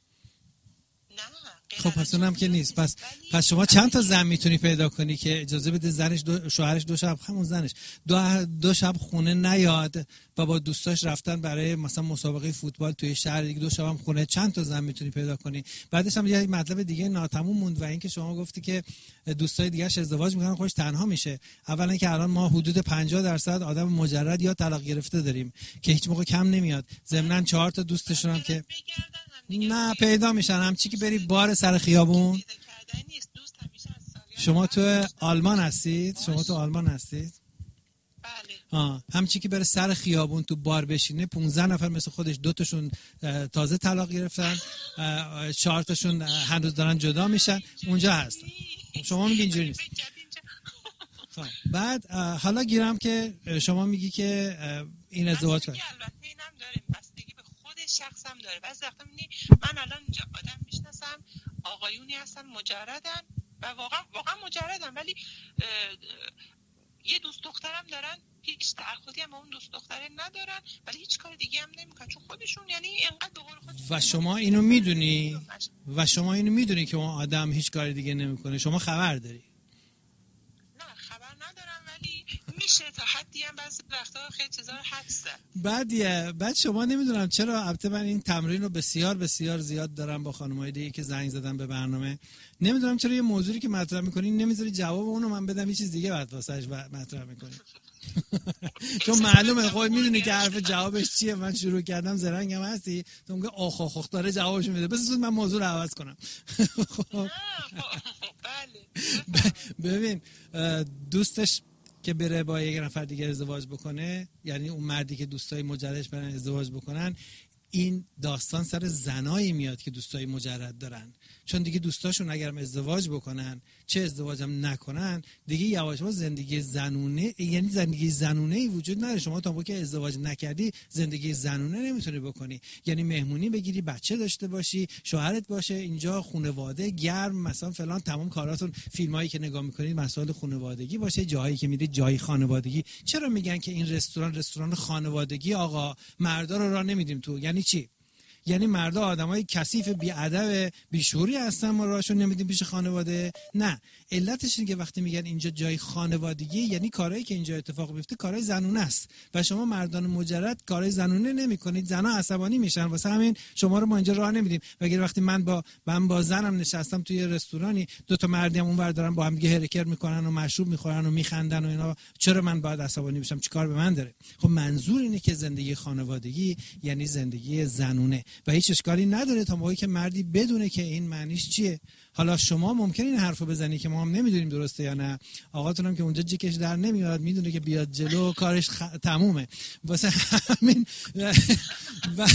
Speaker 2: خب پس اونم که نیست. پس پس شما چند تا زن میتونی پیدا کنی که اجازه بده زنش دو شوهرش دو شب همون زنش دو دو شب خونه نیاد و با دوستاش رفتن برای مثلا مسابقه فوتبال توی شهر دیگه، دو شب هم خونه. چند تا زن میتونی پیدا کنی؟ بعدش هم یه مطلب دیگه ناتموم موند و اینکه شما گفتی که دوستای دیگه‌اش ازدواج میکنن خودش تنها میشه. اولا که الان ما حدود پنجاه درصد آدم مجرد یا طلاق گرفته داریم که هیچ موقع کم نمیاد. ضمن چهار تا دوستشون هم که نه پیدا میشن، همچی که بری بار سر خیابون. شما تو آلمان هستید؟ شما تو آلمان هستید؟
Speaker 3: بله.
Speaker 2: آه همچی که بره سر خیابون تو بار بشینه پانزده نفر مثل خودش، دو تاشون تازه طلاق گرفتن، چهار تاشون هنوز دارن جدا میشن، اونجا هستن. شما میگی اینجوری نیست. خب بعد حالا گیرم که شما میگی که این ازدواج کنه.
Speaker 3: شخص هم داره. بعضی وقتا میبینی من الان اینجا آدم میشناسم آقایونی هستن مجردن و واقعا واقعا مجردن، ولی یه دوست دخترم دارن، هیچ تعهدی هم با اون دوست دختره ندارن، ولی هیچ کار دیگه هم نمیکنن چون خودشون یعنی اینقدر به قول خودشون.
Speaker 2: و شما اینو میدونی و شما اینو میدونی که اون آدم هیچ کار دیگه نمیکنه، شما خبر داری؟
Speaker 3: نه خبر ندارم، ولی میشه تا حدی هم بعضی وقتا خیلی چیزا رو حدس زد.
Speaker 2: بعدیه. بعد شما نمیدونم چرا، البته من این تمرین رو بسیار بسیار زیاد دارم با خانم‌های دیگه که زنگ زدن به برنامه، نمیدونم چرا یه موضوعی که مطرح می‌کنین نمیذاری جواب اونو من بدم، یه چیز دیگه بعد واسش مطرح می‌کنی. چون معلومه خود میدونی که حرف جوابش چیه. من شروع کردم زرنگم هستی تو میگه آخ آخ آخ داره جوابش میده، بس من موضوع رو عوض کنم. ببین دوستش که بره با یک نفر دیگه ازدواج بکنه، یعنی اون مردی که دوستای مجردش برن ازدواج بکنن، این داستان سر زنایی میاد که دوستای مجرد دارن، چون دیگه دوستاشون اگرم ازدواج بکنن چه ازدواجم نکنن دیگه یواش یواش زندگی زنونه، یعنی زندگی زنونه ای وجود نداره. شما تا موقعی که ازدواج نکردی زندگی زنونه نمیتونی بکنی، یعنی مهمونی بگیری، بچه داشته باشی، شوهرت باشه، اینجا خانواده گرم مثلا فلان، تمام کاراتون فیلمایی که نگاه میکنید مسائل خانوادگی باشه، جایی که میرید جای خانوادگی. چرا میگن که این رستوران رستوران خانوادگی آقا، مردا رو راه نمیدیم تو؟ یعنی چی؟ یعنی مردا آدمای کثیف بی‌ادب بیشوری هستن، ما راهشون نمیدیم پیش خانواده؟ نه، علتش اینه که وقتی میگن اینجا جای خانوادگی یعنی کارهایی که اینجا اتفاق میفته کارهای زنونه است و شما مردان مجرد کارهای زنونه نمیکنید، زنا عصبانی میشن، واسه همین شما رو ما اینجا راه نمیدیم. وگرنه وقتی من با من با زنم نشستم توی رستورانی، دو تا مردی هم اونور دارن با هم دیگه هرکر میکنن و مشروب میخورن و میخندن و اینا، چرا من باید عصبانی بشم؟ چیکار به من داره؟ خب منظور اینه که زندگی خانوادگی یعنی زندگی زنونه و هیچ اشکالی نداره تا موقعی که مردی بدونه که این معنیش چیه. حالا شما ممکنه این حرفو بزنی که ما هم نمیدونیم درسته یا نه، آقاتونم که اونجا جیکش در نمیاد میدونه که بیاد جلو کارش خ... تمومه واسه همین و... و...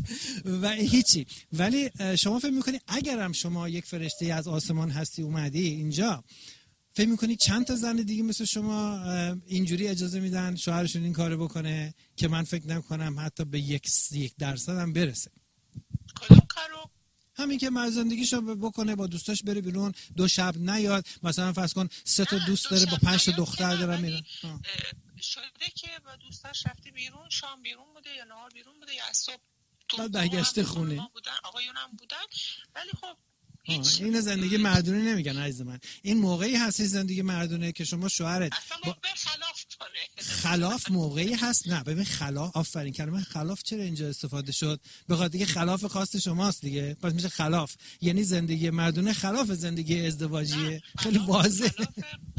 Speaker 2: و هیچی. ولی شما فکر میکنی اگرم شما یک فرشته از آسمان هستی اومدی اینجا، فکر میکنی چند تا زن دیگه مثل شما اینجوری اجازه میدن شوهرشون این کارو بکنه که من فکر نکنم حتی به یک یک درصد هم برسه.
Speaker 3: کدوم کارو؟
Speaker 2: همین که مرد زندگیشو بکنه، با دوستاش بره بیرون، دو شب نیاد، مثلا فرض کن سه تا دوست داره با پنج تا دختر داره میره.
Speaker 3: شده که با دوستاش رفته بیرون، شام بیرون بوده یا نهار بیرون بوده یا صبح
Speaker 2: بعد برگشته خونه.
Speaker 3: بودن آقایونم بودن، ولی خب
Speaker 2: این زندگی مردونه نمیگن عزیز من. این موقعی هستی زندگی مردونه که شما شوهرت
Speaker 3: با... خلاف کنه.
Speaker 2: خلاف موقعی هست. نه ببین خلاف، آفرین، کلمه خلاف چرا اینجا استفاده شد؟ بخاطر دیگه خلاف خواست شماست دیگه، پس میشه خلاف. یعنی زندگی مردونه خلاف زندگی ازدواجیه. خیلی واضحه.
Speaker 3: خلاف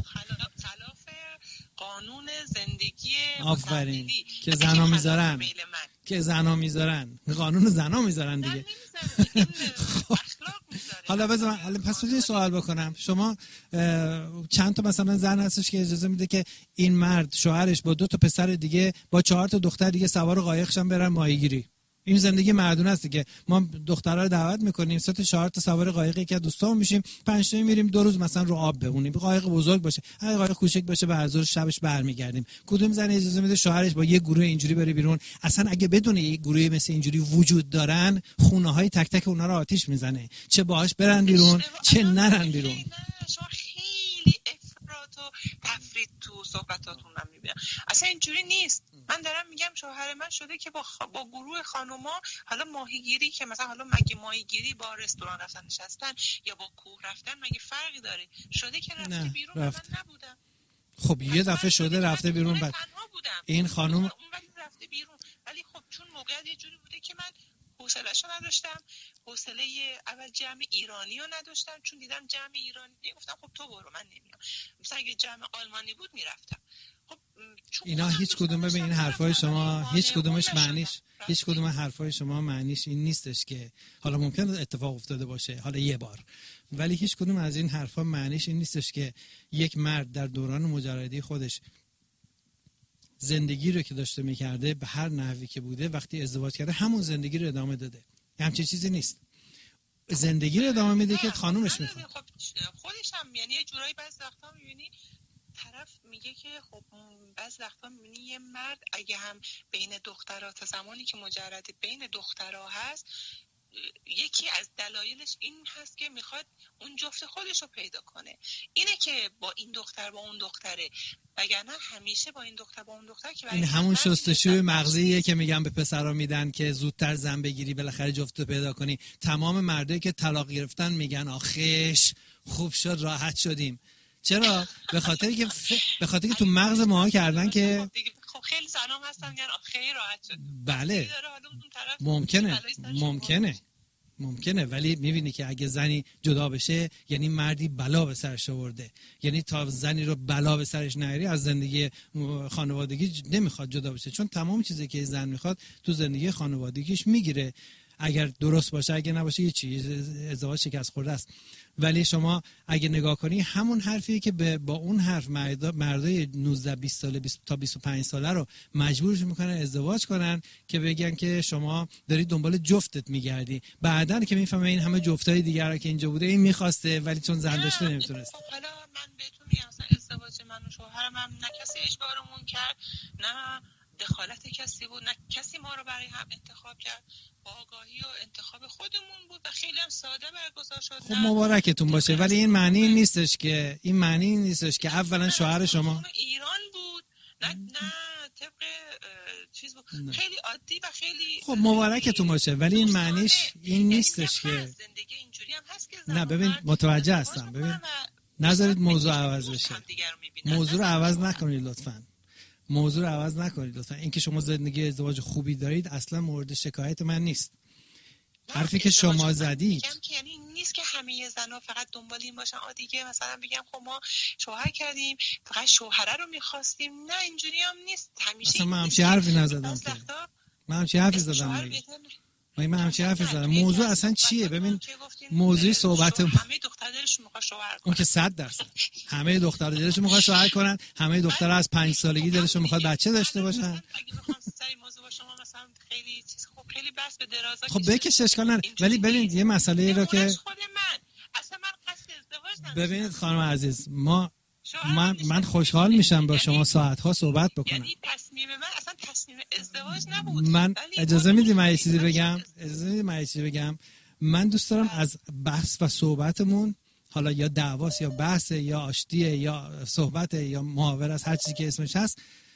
Speaker 3: خلاف قانون زندگی
Speaker 2: آفرین که زنا میذارن که زنا میذارن قانون زنا میذارن دیگه. حالا بذار من پس یه سوال بکنم، شما چند تا مثلا زن هستش که اجازه میده که این مرد شوهرش با دو تا پسر دیگه با چهار تا دختر دیگه سوار قایقشن برن ماهیگیری؟ این زندگی مردونه است دیگه. ما دخترها رو دعوت میکنیم، سه تا چهار تا سوار قایقی که دوستام میشیم، پنج تا میریم دو روز مثلا رو آب بمونیم. قایق بزرگ باشه، اگه قایق کوچیک باشه به ظهر شبش برمیگردیم. کدوم زن اجازه میده شوهرش با یه گروه اینجوری بره بیرون؟ اصلا اگه بدونه یه گروه مثل اینجوری وجود دارن، خونه های تک تک اونها رو آتیش میزنه، چه باهاش برن بیرون چه نرن بیرون.
Speaker 3: خیلی افراط و تفرید تو صحبتاتون من میبینم. اصلا اینجوری نیست. من دارم میگم شوهر من شده که با خ... با گروه خانوما حالا ماهیگیری، که مثلا حالا مگه ماهیگیری با رستوران رفتن نشستن یا با کوه رفتن مگه فرقی داره؟ شده که رفته بیرون رفت. من نبودم.
Speaker 2: خب یه دفعه شده رفته بیرون بعد این خانم
Speaker 3: اون ولی رفته بیرون، ولی خب چون موقعیت یه جوری بوده که من حوصله‌شو نداشتم، حوصله اول جمع ایرانی رو نداشتم، چون دیدم جمع ایرانی گفتم خب تو برو من نمیام. مثلا اگه جمع آلمانی بود میرفتم. خب
Speaker 2: اینا هیچ کدوم به این حرفای شما هیچ کدومش معنیش هیچ کدوم حرفای شما معنیش این نیستش که حالا ممکنه اتفاق افتاده باشه حالا یه بار، ولی هیچ کدوم از این حرفا معنیش این نیستش که یک مرد در دوران مجردی خودش زندگی رو که داشته میکرده به هر نحوی که بوده وقتی ازدواج کرده همون زندگی رو ادامه داده. همچین چیزی نیست. زندگی رو ادامه میده که خانومش میخواد.
Speaker 3: خب خودش هم یعنی یه جورایی بعضی وقتا میبینی طرف میگه که خب بعضی وقتا میبینی یه مرد اگه هم بین دخترها تا زمانی که مجرد بین دخترها هست، یکی از دلایلش این هست که میخواد اون جفت خودش رو پیدا کنه. اینه که با این دختر با اون دختره، وگرنه همیشه با این دختر با اون دختر که
Speaker 2: این همون شستشوی مغزیه که میگن به پسرا میدن که زودتر زن بگیری بالاخره جفت رو پیدا کنی. تمام مردایی که طلاق گرفتن میگن آخش خوب شد راحت شدیم. چرا؟ به خاطری که ف... به خاطری که تو مغز ماها کردن که
Speaker 3: خب خیلی زنام هستن میگن خیلی راحت شد.
Speaker 2: بله ممکنه ممکنه ممکنه ولی میبینی که اگه زنی جدا بشه یعنی مردی بلا به سرش آورده. یعنی تا زنی رو بلا به سرش نیاری از زندگی خانوادگی نمیخواد جدا بشه، چون تمام چیزی که زن میخواد تو زندگی خانوادگیش میگیره. اگر درست باشه اگر نباشه یه چیز ازدواج شکست خورده است. ولی شما اگه نگاه کنی همون حرفیه که با اون حرف مردا مردای نوزده بیست ساله بیست تا بیست و پنج ساله رو مجبورش میکنن ازدواج کنن که بگن که شما داری دنبال جفتت میگردی. بعدن که میفهمه این همه جفتای دیگر که اینجا بوده این میخواسته ولی چون زن داشته نمیتونست.
Speaker 3: حالا من بهتون میگم مثلا ازدواج من و شوهرم هم نه کسی اجبارمون کرد، نه دخالت کسی بود، نه کسی ما رو برای هم انتخاب کرد. با آگاهی و انتخاب خودمون بود و خیلی هم ساده برگزار شد.
Speaker 2: خب مبارکتون باشه، ولی این معنی نیستش که این معنی نیستش که اولا شوهر شما
Speaker 3: ایران بود، نه نه طبق چیز بود، خیلی عادی و خیلی
Speaker 2: خب مبارکتون باشه، ولی این معنیش این نیستش که
Speaker 3: زندگی اینجوری هم هست که
Speaker 2: نه. ببین متوجه هستم، ببین نذارید موضوع عوض بشه، موضوع رو عوض نکنید لطفاً، موضوع رو عوض نکنید لطفا. اینکه شما زندگی ازدواج خوبی دارید اصلا مورد شکایت من نیست. حرفی که شما زدید
Speaker 3: که یعنی نیست که همه زنا فقط دنبال این باشن آ دیگه مثلا بگم خب ما شوهر کردیم فقط شوهره رو می‌خواستیم. نه اینجوری هم نیست. همیشه
Speaker 2: اصلا من همچین حرفی نزدم که من همچین حرفی زدم دیگه. من همچین حرفی زدم. موضوع اصلا چیه؟ ببین موضوع صحبت
Speaker 3: همه دختر دلشون می‌خواد شوهر کنن.
Speaker 2: اون که صد درصد همه دختر دلشون می‌خواد شوهر کنن، همه دخترها از پنج سالگی دلشون می‌خواد بچه داشته باشن.
Speaker 3: اگه بخوام سری موضوع با شما مثلا خیلی چیز خب خیلی بحث به درازا
Speaker 2: خب بکش اشکال نداره، ولی ببینید یه مسئله رو که
Speaker 3: خود من اصلا من قصد ازدواج نداشتم.
Speaker 2: ببینید خانم عزیز، ما من من خوشحال میشم با شما ساعت ها صحبت بکنم.
Speaker 3: یعنی تصمیم من اصلا تصمیم ازدواج نبود.
Speaker 2: من اجازه میدی من یه چیزی بگم؟ اجازه میدی من یه چیزی بگم؟ من دوست دارم از بحث و صحبتمون، حالا یا دعواست یا بحث یا آشتیه یا صحبت یا محاوره است، هر چیزی که اسمش هست،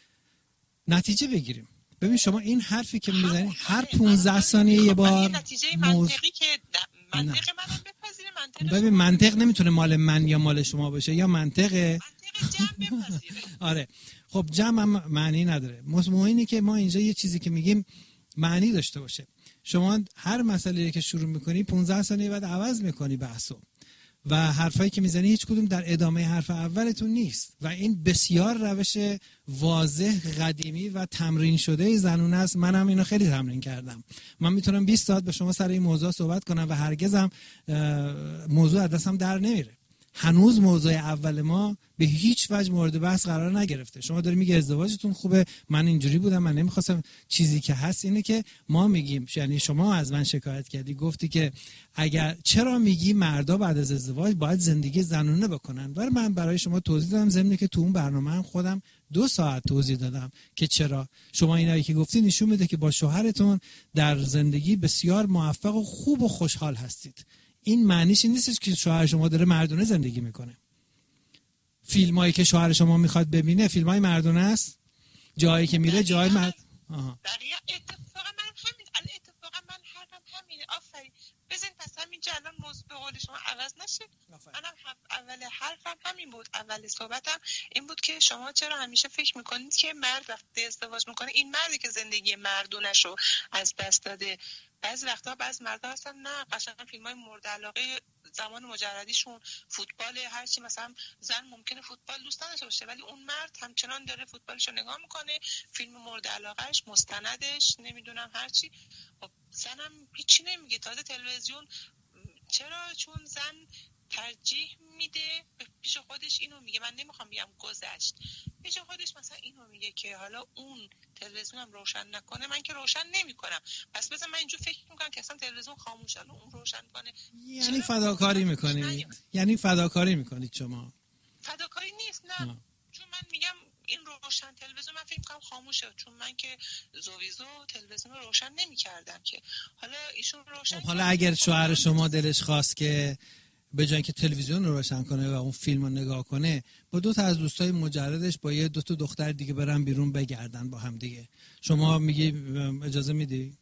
Speaker 2: نتیجه بگیریم. ببین شما این حرفی که میزنید هر پانزده ثانیه یه بار
Speaker 3: نتیجه منطقی که منطق منم بپذیره، منطق
Speaker 2: ببین منطق نمیتونه مال من یا مال شما باشه، یا منطقه
Speaker 3: منطق جمع بپذیره.
Speaker 2: آره خب جمع هم معنی نداره. مهم اینه که ما اینجا یه چیزی که میگیم معنی داشته باشه. شما هر مسئله‌ای که شروع میکنی پانزده ثانیه بعد عوض میکنی بحثو و حرفایی که میزنی هیچ کدوم در ادامه حرف اولتون نیست و این بسیار روش واضح قدیمی و تمرین شده زنونه است. منم اینو خیلی تمرین کردم. من میتونم بیست ساعت با شما سر این موضوع صحبت کنم و هرگزم موضوع از دستم در نمیره. هنوز موضوع اول ما به هیچ وجه مورد بحث قرار نگرفته. شما داری میگه ازدواجتون خوبه، من اینجوری بودم، من نمیخواستم. چیزی که هست اینه که ما میگیم، یعنی شما از من شکایت کردی، گفتی که اگر چرا میگی مردا بعد از ازدواج باید زندگی زنونه بکنن. ولی من برای شما توضیح دادم، ضمن که تو اون برنامه هم خودم دو ساعت توضیح دادم که چرا. شما اینایی که گفتی نشون میده که با شوهرتون در زندگی بسیار موفق و خوب و خوشحال هستید. این معنیش این نیستش که شوهر شما داره مردونه زندگی میکنه. فیلمایی که شوهر شما میخواد ببینه فیلمای مردونه است، جایی که میره جای مرد. آها
Speaker 3: دقیقاً اتفاقا من همین الان اتفاقا من حرفم همینه. آفرین. بزن پس همین الان موضوع به قول شما عوض نشه. منم اول حرفم همین بود، اول صحبتم این بود که شما چرا همیشه فکر میکنید که مرد وقتی ازدواج میکنه این مردی که زندگی مردونه‌شو از دست داده. بعضی وقتا بعضی مردا هستن نه قشنگ فیلمای مورد علاقه زمان مجردیشون فوتبال، هر چی، مثلا زن ممکنه فوتبال دوست نداشته باشه ولی اون مرد همچنان داره فوتبالشو نگاه میکنه، فیلم مورد علاقهش، مستندش، نمیدونم هر چی. خب زنم هیچی نمیگه. تازه تلویزیون چرا؟ چون زن ترجیح میده پیش خودش اینو میگه، من نمیخوام بگم گذشت، پیش خودش مثلا اینو میگه که حالا اون تلویزیونم روشن نکنه من که روشن نمیکنم، پس بذار من اینجور فکر میکنم که اصلا تلویزیون خاموشه اون روشن کنه.
Speaker 2: یعنی فداکاری میکنید؟ یعنی فداکاری میکنید شما؟
Speaker 3: فداکاری نیست نه آه. چون من میگم این روشن تلویزیون من فکر میکنم خاموشه، چون من که زویزو تلویزیون رو روشن نمیکردم که حالا ایشون روشن.
Speaker 2: خب حالا اگر شوهر شما دلش خواست که به جای اینکه تلویزیون رو روشن کنه و اون فیلم رو نگاه کنه با دو تا از دوستای مجردش با یه دو تا دختر دیگه برن بیرون بگردن با هم دیگه، شما میگی اجازه میدی؟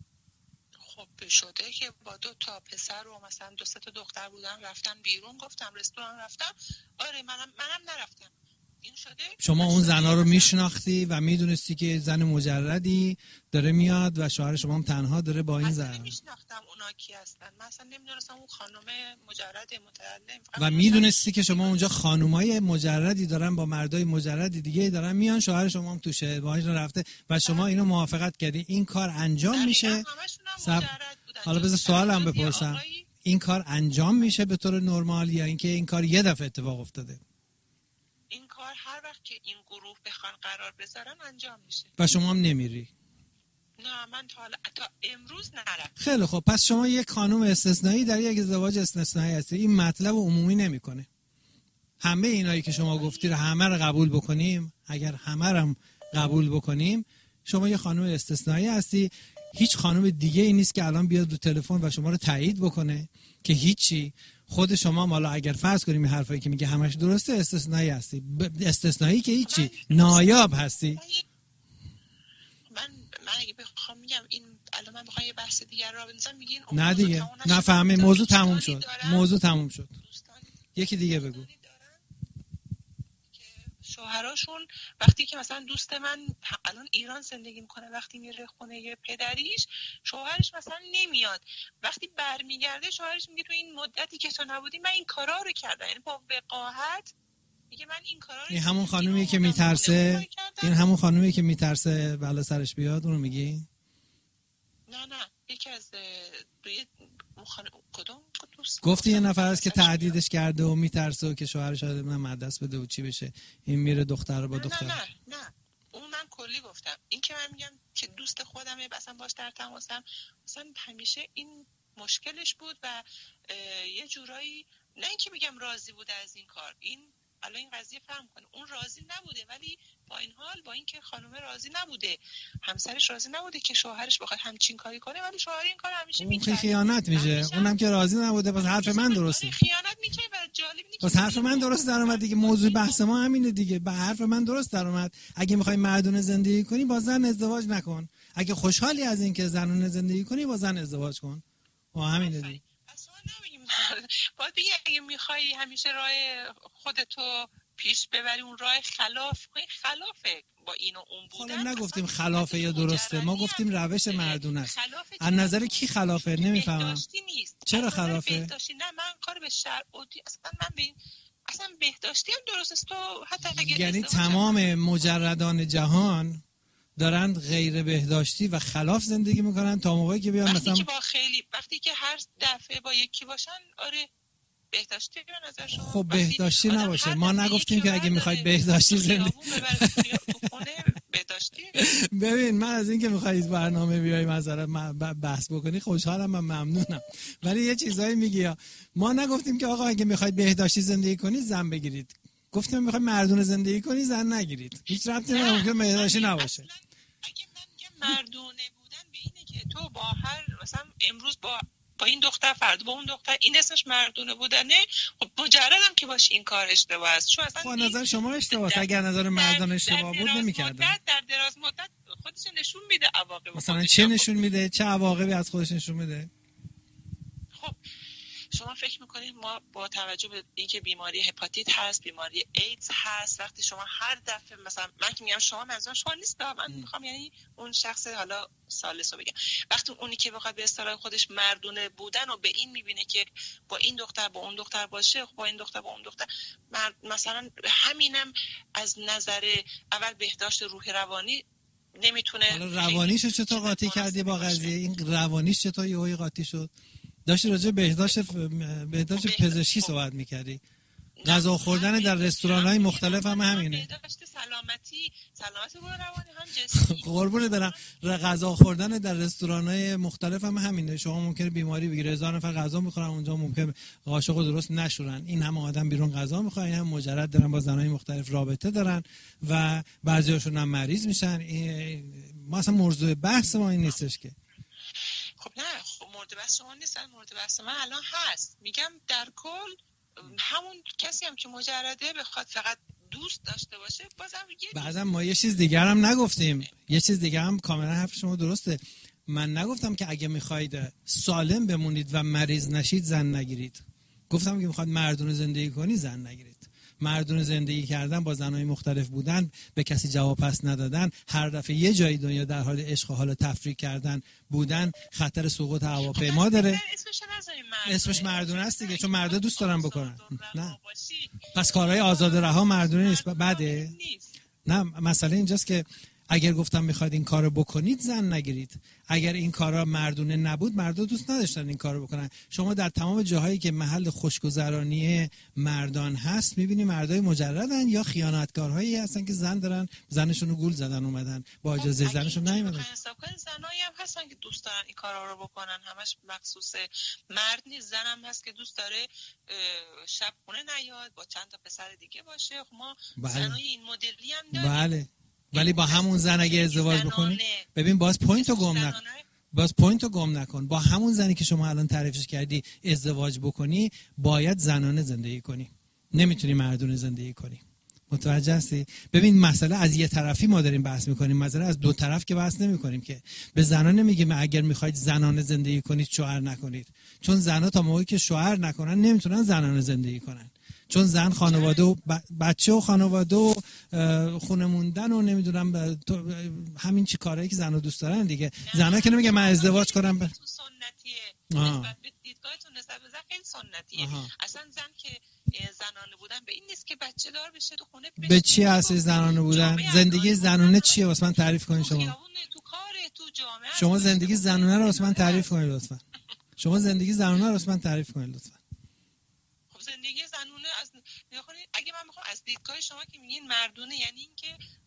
Speaker 3: خب شده که با دو تا پسر و مثلا دو سه تا دختر بودن رفتن بیرون، گفتم رستوران رفتم. آره منم منم نرفتم. این شده.
Speaker 2: شما اون زنا رو میشناختی و میدونستی که زن مجردی داره میاد و شوهر شما هم تنها داره با این زن؟
Speaker 3: میشناختم اونا کی هستن، من اصلا نمیدونستم اون خانم مجرد متعلم.
Speaker 2: و میدونستی که شما اونجا خانومای مجردی دارن با مردای مجردی دیگه دارن میان، شوهر شما هم توشه باهاش رفته و شما اینو موافقت کردی این کار انجام میشه؟
Speaker 3: سب...
Speaker 2: حالا بذار سوالم بپرسم، این کار انجام میشه به طور نرمال یا اینکه این کار یه دفعه اتفاق افتاده؟
Speaker 3: این کار هر وقت که این گروه بخوان قرار بذارن انجام میشه.
Speaker 2: و شما هم نمیری؟
Speaker 3: نه من تا حالا تا امروز نرفتم.
Speaker 2: خیلی خب، پس شما یک خانم استثنایی در یک ازدواج استثنایی هستی. این مطلب عمومی نمیکنه. همه اینایی که شما گفتی رو همه رو قبول بکنیم، اگر همه رو هم قبول بکنیم، شما یه خانم استثنایی هستی. هیچ خانم دیگه ای نیست که الان بیاد رو تلفن و شما رو تایید بکنه که هیچی. خود شما حالا اگر فرض کنیم این حرفایی که میگه همش درسته، استثنایی هستی. استثنایی که هیچی، نایاب هستی.
Speaker 3: من من اگه بخوام میگم این الان من بخوام یه بحث دیگه رو بندازم میگین
Speaker 2: نه دیگه، نه فهمی موضوع تموم شد. موضوع تموم شد. یکی دیگه بگو.
Speaker 3: شوهراشون وقتی که مثلا دوست من الان ایران زندگی میکنه، وقتی میره خونه پدریش شوهرش مثلا نمیاد، وقتی برمیگرده شوهرش میگه تو این مدتی که تو نبودی من این کارا رو کردم، یعنی با وقاحت میگه من این کارا رو.
Speaker 2: این همون خانومیه که میترسه، این همون خانومیه که میترسه بلا سرش بیاد، اونو میگی؟
Speaker 3: نه نه یکی از دوی مخانه کدوم دوست
Speaker 2: گفتی یه نفر است که تهدیدش کرده و میترسه و که شوهرش شاید من مدرس بده و چی بشه، این میره دختر رو با
Speaker 3: نه
Speaker 2: دختر.
Speaker 3: نه نه نه اون من کلی گفتم. این که من میگم که دوست خودمه مثلا باش در تماسم، مثلا همیشه این مشکلش بود و یه جورایی نه اینکه بگم راضی بوده از این کار، این الان این قضیه فهم کنه اون راضی نبوده، ولی با این حال با اینکه خانم راضی نبوده، همسرش راضی نبوده که شوهرش بخواد همچین کاری کنه، ولی شوهر این کار همیشه می‌کنه.
Speaker 2: اون خیانت میشه. اونم که راضی نبوده. پس حرف من درسته.
Speaker 3: خیانت می‌کنه و جالب اینه که
Speaker 2: پس حرف من درست در اومد دیگه. موضوع بحث ما همینه دیگه. به حرف من درست در اومد. اگه می‌خوای مردونه زندگی کنی با زن ازدواج نکن. اگه خوشحالی از اینکه زنونه زندگی کنی با زن ازدواج کن. و همینه دیگه.
Speaker 3: باید بگی اگه میخوای همیشه راه خودتو پیش ببری اون راه خلاف خلافه با این و اون بودن.
Speaker 2: حالا نگفتیم خلافه یا درسته، ما گفتیم روش مردونه است. از نظر کی خلافه؟ نمیفهمم چرا خلافه؟
Speaker 3: بهداشتی نه، من کار به شرع اصلا من به اصلا بهداشتی هم درست است. تو حتی اگه
Speaker 2: یعنی تمام مجردان جهان دارن غیر بهداشتی و خلاف زندگی میکنن تا موقعی که بیان مثلا
Speaker 3: وقتی که با خیلی وقتی که هر دفعه با یکی باشن آره بهداشتی به نظر شما.
Speaker 2: خب بهداشتی نباشه. ما نگفتیم که اگه میخواید بهداشتی زندگی
Speaker 3: بهداشتی.
Speaker 2: ببین من از اینکه میخواید برنامه بیای مثلا بحث بکنی خوشحالم، من ممنونم، ولی یه چیزایی میگی. ما نگفتیم که آقا اگه میخواید بهداشتی زندگی کنی زن بگیرید. گفتیم میخواید مردونه زندگی کنی زن نگیرید. هیچ ربطی نداره که بهداشتی نباشه.
Speaker 3: اگه من میگم مردونه بودن به اینه که تو با هر مثلا امروز با با این دختر فردا با اون دختر این اسمش مردونه بودنه. خب مجردم که باش این کار اشتباه است. چون اصلا
Speaker 2: خب نظر شما اشتباهه. اگر نظر مردان اشتباه بود نمی‌کردن.
Speaker 3: در دراز مدت خودش نشون میده عواقب.
Speaker 2: مثلا چه نشون میده؟ چه عواقبی از خودش نشون میده؟
Speaker 3: خب شما فکر میکنید ما با توجه به اینکه بیماری هپاتیت هست، بیماری ایدز هست، وقتی شما هر دفعه مثلا من که میگم شما منظورم شما نیست، من میخوام یعنی اون شخص حالا ثالث رو بگم، وقتی اونی که بخواد به اصطلاح خودش مردونه بودن و به این میبینه که با این دختر با اون دختر باشه، با این دختر با اون دختر مرد، مثلا همینم از نظر اول بهداشت روحی روانی نمیتونه.
Speaker 2: حالا روانیشو چطور قاطی کردی با قضیه؟ این روانیش چطور یهویی قاطی شد؟ داشتی راجع بهداشت بهداشت پزشکی صحبت می‌کردی. غذا خوردن در رستوران‌های مختلف هم همینه.
Speaker 3: بهداشت سلامتی، سلامتی روحی روانی هم جسمی.
Speaker 2: قربونت برم. غذا خوردن در رستوران‌های مختلف هم همینه. شما ممکنه بیماری بگیری، هزار نفر غذا می‌خورن اونجا ممکنه قاشقو درست نشورن. این هم آدم بیرون غذا می‌خورن، این هم مجرد دارن با زنای مختلف رابطه دارن و بعضی‌هاشون هم مریض میشن. ما اصلا موضوع بحث ما این نیستش که.
Speaker 3: خب نه خب مورد بحث شما نیست، مورد بحث من الان هست. میگم در کل همون کسی هم که مجرده بخواد فقط دوست داشته باشه بازم یه
Speaker 2: بعدم ما یه چیز دیگر هم نگفتیم. یه چیز دیگر هم کاملا حرف شما درسته. من نگفتم که اگه میخواید سالم بمونید و مریض نشید زن نگیرید. گفتم که میخواید مردونه زندگی کنی زن نگیرید. مردونه زندگی کردن با زنای مختلف بودن، به کسی جواب پس ندادن، هر دفعه یه جای دنیا در حال عشق و حال تفریق کردن بودن، خطر سقوط هواپیما داره.
Speaker 3: اسمش مردونه.
Speaker 2: اسمش مردونه است دیگه، چون مردا دوست دارن بکنن. نه پس کارهای آزاد رها مردونه نیست. بده نه مسئله اینجاست که اگر گفتم میخواید این کارو بکنید زن نگیرید. اگر این کارا مردونه نبود، مردا دوست نداشتن این کارو بکنن. شما در تمام جاهایی که محل خوشگذرانی مردان هست میبینی مردای مجردن یا خیانتکارهایی هستن که زن دارن زنشون رو گول زدن اومدن با اجازه زنشون نیومدن.
Speaker 3: زنایی هم هستن که دوست دارن این کارا رو بکنن، همش مخصوص مرد نیست. زن هم هست که دوست داره شب خونه نیاد، با چند تا پسر دیگه باشه. ما بله. زنای این مدلی هم داریم.
Speaker 2: بله. ولی با همون زن اگه ازدواج بکنی، ببین باز پوینتو گم نکن. باز پوینتو گم نکن. با همون زنی که شما الان تعریفش کردی ازدواج بکنی، باید زنانه زندگی کنی. نمیتونی مردونه زندگی کنی. متوجه هستی؟ ببین مسئله از یه طرفی ما داریم بحث میکنیم، مسئله از دو طرف که بحث نمیکنیم که. به زنان نمیگیم اگر میخواید زنانه زندگی کنید شوهر نکنید، چون زنا تا موقعی که شوهر نکنن نمیتونن زنانه زندگی کنن. چون زن خانواده و بچه و خانواده و خونه موندن و نمیدونم همین چی کارهایی که زنها دوست دارن دیگه. زنها که نمیگه من ازدواج کنم.
Speaker 3: تو سنتیه. نسبت به دیدگاهتون نسبت به زن خیلی سنتیه. آها. اصلا زن که زنانه بودن به این نیست که بچه دار بشه تو خونه بشه.
Speaker 2: به چی اساس زنانه بودن؟ زندگی زنانه چیه واسه من تعریف کنید شما.
Speaker 3: تو کاره، تو جامعه.
Speaker 2: شما زندگی زنانه رو واسه من تعریف کنید لطفا. شما زندگی زنانه رو واسه من تعریف کنید لطفا.
Speaker 3: خب زندگی زنانه از اگه من بخوام از دیدگاه شما که میگین مردونه، یعنی این که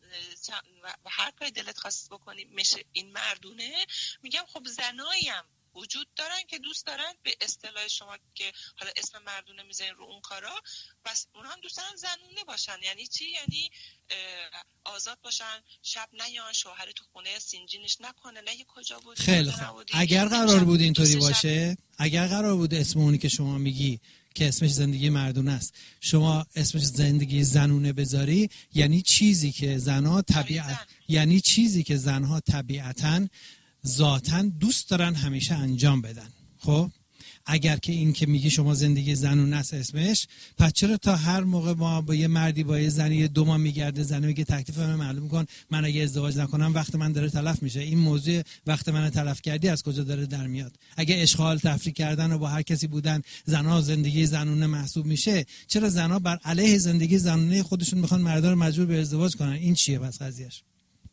Speaker 3: هر کاری دلت خواست بکنی میشه این مردونه، میگم خب زنایی هم وجود دارن که دوست دارن به اصطلاح شما که حالا اسم مردونه میذارین رو اون کارا، بس اونا هم دوست دارن زنونه باشن. یعنی چی؟ یعنی آزاد باشن، شب نیان، شوهر تو خونه سینجینش نکنه، نه کجا بود.
Speaker 2: خیلی خوب. اگر قرار بود اینطوری باشه، اگر قرار بود اسم اونی که شما میگی که اسمش زندگی مردونه است شما اسمش زندگی زنونه بذاری، یعنی چیزی که زنها طبیعت یعنی چیزی که زنها طبیعتاً ذاتاً دوست دارن همیشه انجام بدن. خب اگر که این که میگی شما زندگی زنونه است اسمش، پس چرا تا هر موقع ما با یه مردی با یه زنی دو ماه میگرده، زنی میگه تکلیف من معلوم کن، من اگه ازدواج نکنم وقت من داره تلف میشه. این موضوع وقت من تلف کردی از کجا داره در میاد؟ اگه اشغال تفریح کردن و با هر کسی بودن زنها زندگی زنونه محسوب میشه، چرا زنها بر علیه زندگی زنونه خودشون میخوان مردا رو مجبور به ازدواج کنن؟ این چیه بس قضیهش؟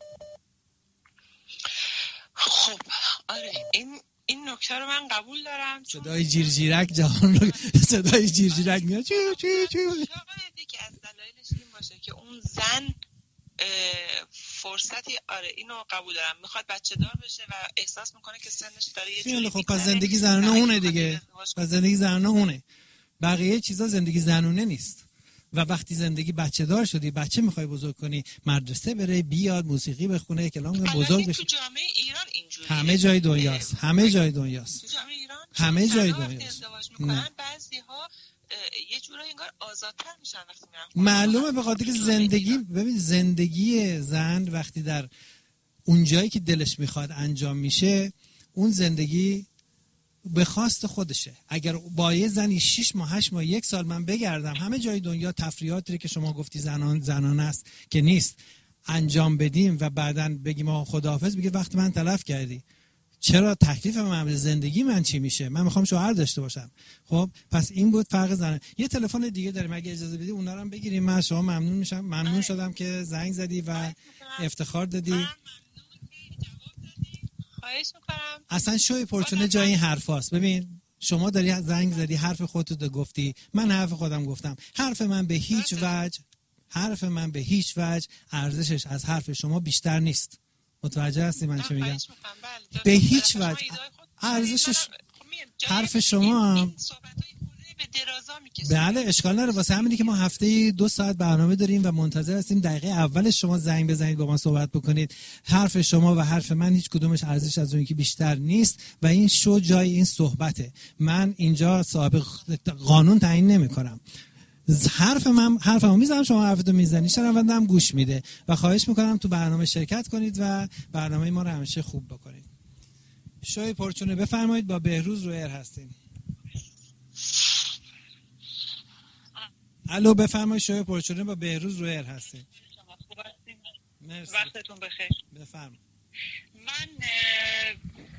Speaker 3: خب آره این این نکته رو من قبول دارم.
Speaker 2: صدای جیرجیرک جهان رو صدای جیرجیرک میاد. چی چی چی
Speaker 3: شاید که از دلایلش این باشه که اون زن فرصتی، آره اینو قبول دارم، میخواد بچه دار بشه و احساس میکنه که سنش داره یه جوری.
Speaker 2: خب پس زندگی زنانه اونه دیگه. پس زندگی زنانه اونه. بقیه چیزا زندگی زنونه نیست. و وقتی زندگی بچه دار شدی، بچه میخوای بزرگ کنی، مدرسه بره، بیاد، موسیقی بخونه، کلام بزرگ بشه.
Speaker 3: تو جامعه ایران اینجوریه.
Speaker 2: همه جای دنیاست. همه جای دنیاست.
Speaker 3: تو جامعه ایران
Speaker 2: همه جای دنیاست.
Speaker 3: ازدواج میکنن بعضی‌ها یه جورایی انگار آزادتر میشن وقتی میرن.
Speaker 2: معلومه به خاطر که زندگی، ببین زندگی زن وقتی در اون جایی که دلش میخواد انجام میشه، اون زندگی به خواست خودشه. اگر با یه زنی شش ماه هشت ماه یک سال من بگردم همه جای دنیا تفریحاتی که شما گفتی زنان زنان است که نیست انجام بدیم و بعداً بگیم آقا خداحافظ، بگه وقت من تلف کردی، چرا تکلیف من زندگی من چی میشه؟ من میخوام شوهر داشته باشم. خب پس این بود فرق زن. یه تلفن دیگه داریم اگه اجازه بدی اونا رو هم بگیریم. من شما ممنون میشم، ممنون شدم که زنگ زدی و افتخار دادی.
Speaker 3: خواهش میکنم.
Speaker 2: اصلا شوی پرچونه جای این حرفاست. ببین شما داری زنگ زدی حرف خودت رو گفتی، من حرف خودم گفتم. حرف من به هیچ وجه حرف من به هیچ وجه ارزشش از حرف شما بیشتر نیست. متوجه هستی من چه میگم؟ به هیچ وجه ارزشش حرف شما بله اشکال نداره. واسه همینه که ما هفته دو ساعت برنامه داریم و منتظر هستیم دقیقه اولش شما زنگ بزنید با ما صحبت بکنید. حرف شما و حرف من هیچ کدومش ارزش از اون که بیشتر نیست و این شو جای این صحبته. من اینجا صاحب قانون تعیین نمی‌کنم. حرف من حرفمو میزنم، شما حرفتو میزنی، شنونده‌ام گوش میده و خواهش میکنم تو برنامه شرکت کنید و برنامه ما رو همیشه خوب بکنید. شوی پرچونه بفرمایید، با بهروز روی ایر هستیم. الو بفرمایید، شوی پرچونه با بهروز روی ایر هستیم. مرسی.
Speaker 3: وقتتون بخیر.
Speaker 2: بفرمایید.
Speaker 4: من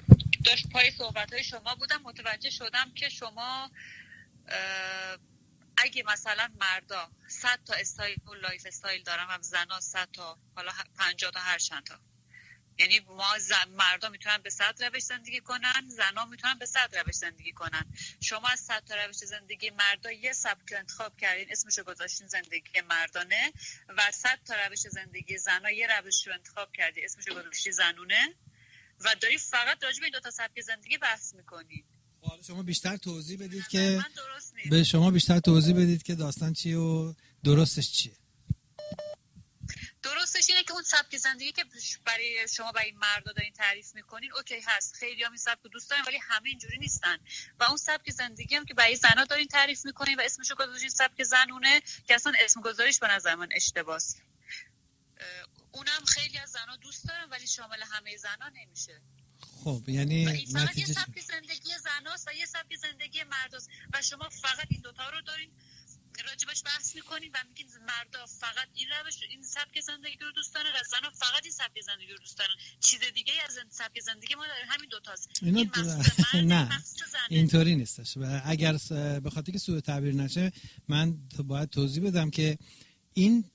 Speaker 4: داشت پای صحبت‌های شما بودم، متوجه شدم که شما اگه مثلا مردا صد تا استایل و لایف استایل دارن و زنا صد تا، حالا پنجاه تا، هر چند تا، یعنی ما مردا میتونن به صد روش زندگی کنن، زنا میتونن به صد روش زندگی کنن. شما از صد تا روش زندگی مردا یه سبک انتخاب کردین، اسمشو گذاشتین زندگی مردانه، و صد تا روش زندگی زنا یه روش رو انتخاب کردی، اسمشو گذاشتی زنونه، و داری فقط راجع به این دو تا سبک زندگی بحث میکنی.
Speaker 2: حالا شما بیشتر توضیح بدید که به شما بیشتر توضیح بدید که داستان چیه و درستش چیه.
Speaker 4: درستش اینه که اون سبک زندگی که برای شما برای مردا دارین تعریف میکنین اوکی هست، خیلی هم این سبک رو دوست دارن، ولی همه اینجوری نیستن. و اون سبک زندگی هم که برای زنا دارین تعریف میکنین و اسمشو گذاشتین سبک زنونه، که اصلا اسم گذاریش به نظر من اشتباهه. اونم خیلی از زنا دوست دارن ولی شامل همه زنا نمیشه.
Speaker 2: خب یعنی
Speaker 4: و این فقط یه سبک زندگی زناست و یه سبک زندگی مرداست و شما فقط این دوتا رو دارین راجبش بحث میکنین و میگین مردا فقط این روش این سبک زندگی رو دوست دارن و زنا فقط این سبک زندگی رو دوست دارن. چیز دیگه از این سبک زندگی ما همین دوتاست. این
Speaker 2: نه اینطوری نیستش. و اگر به خاطر که سوء تعبیر نشه من باید توضیح بدم که این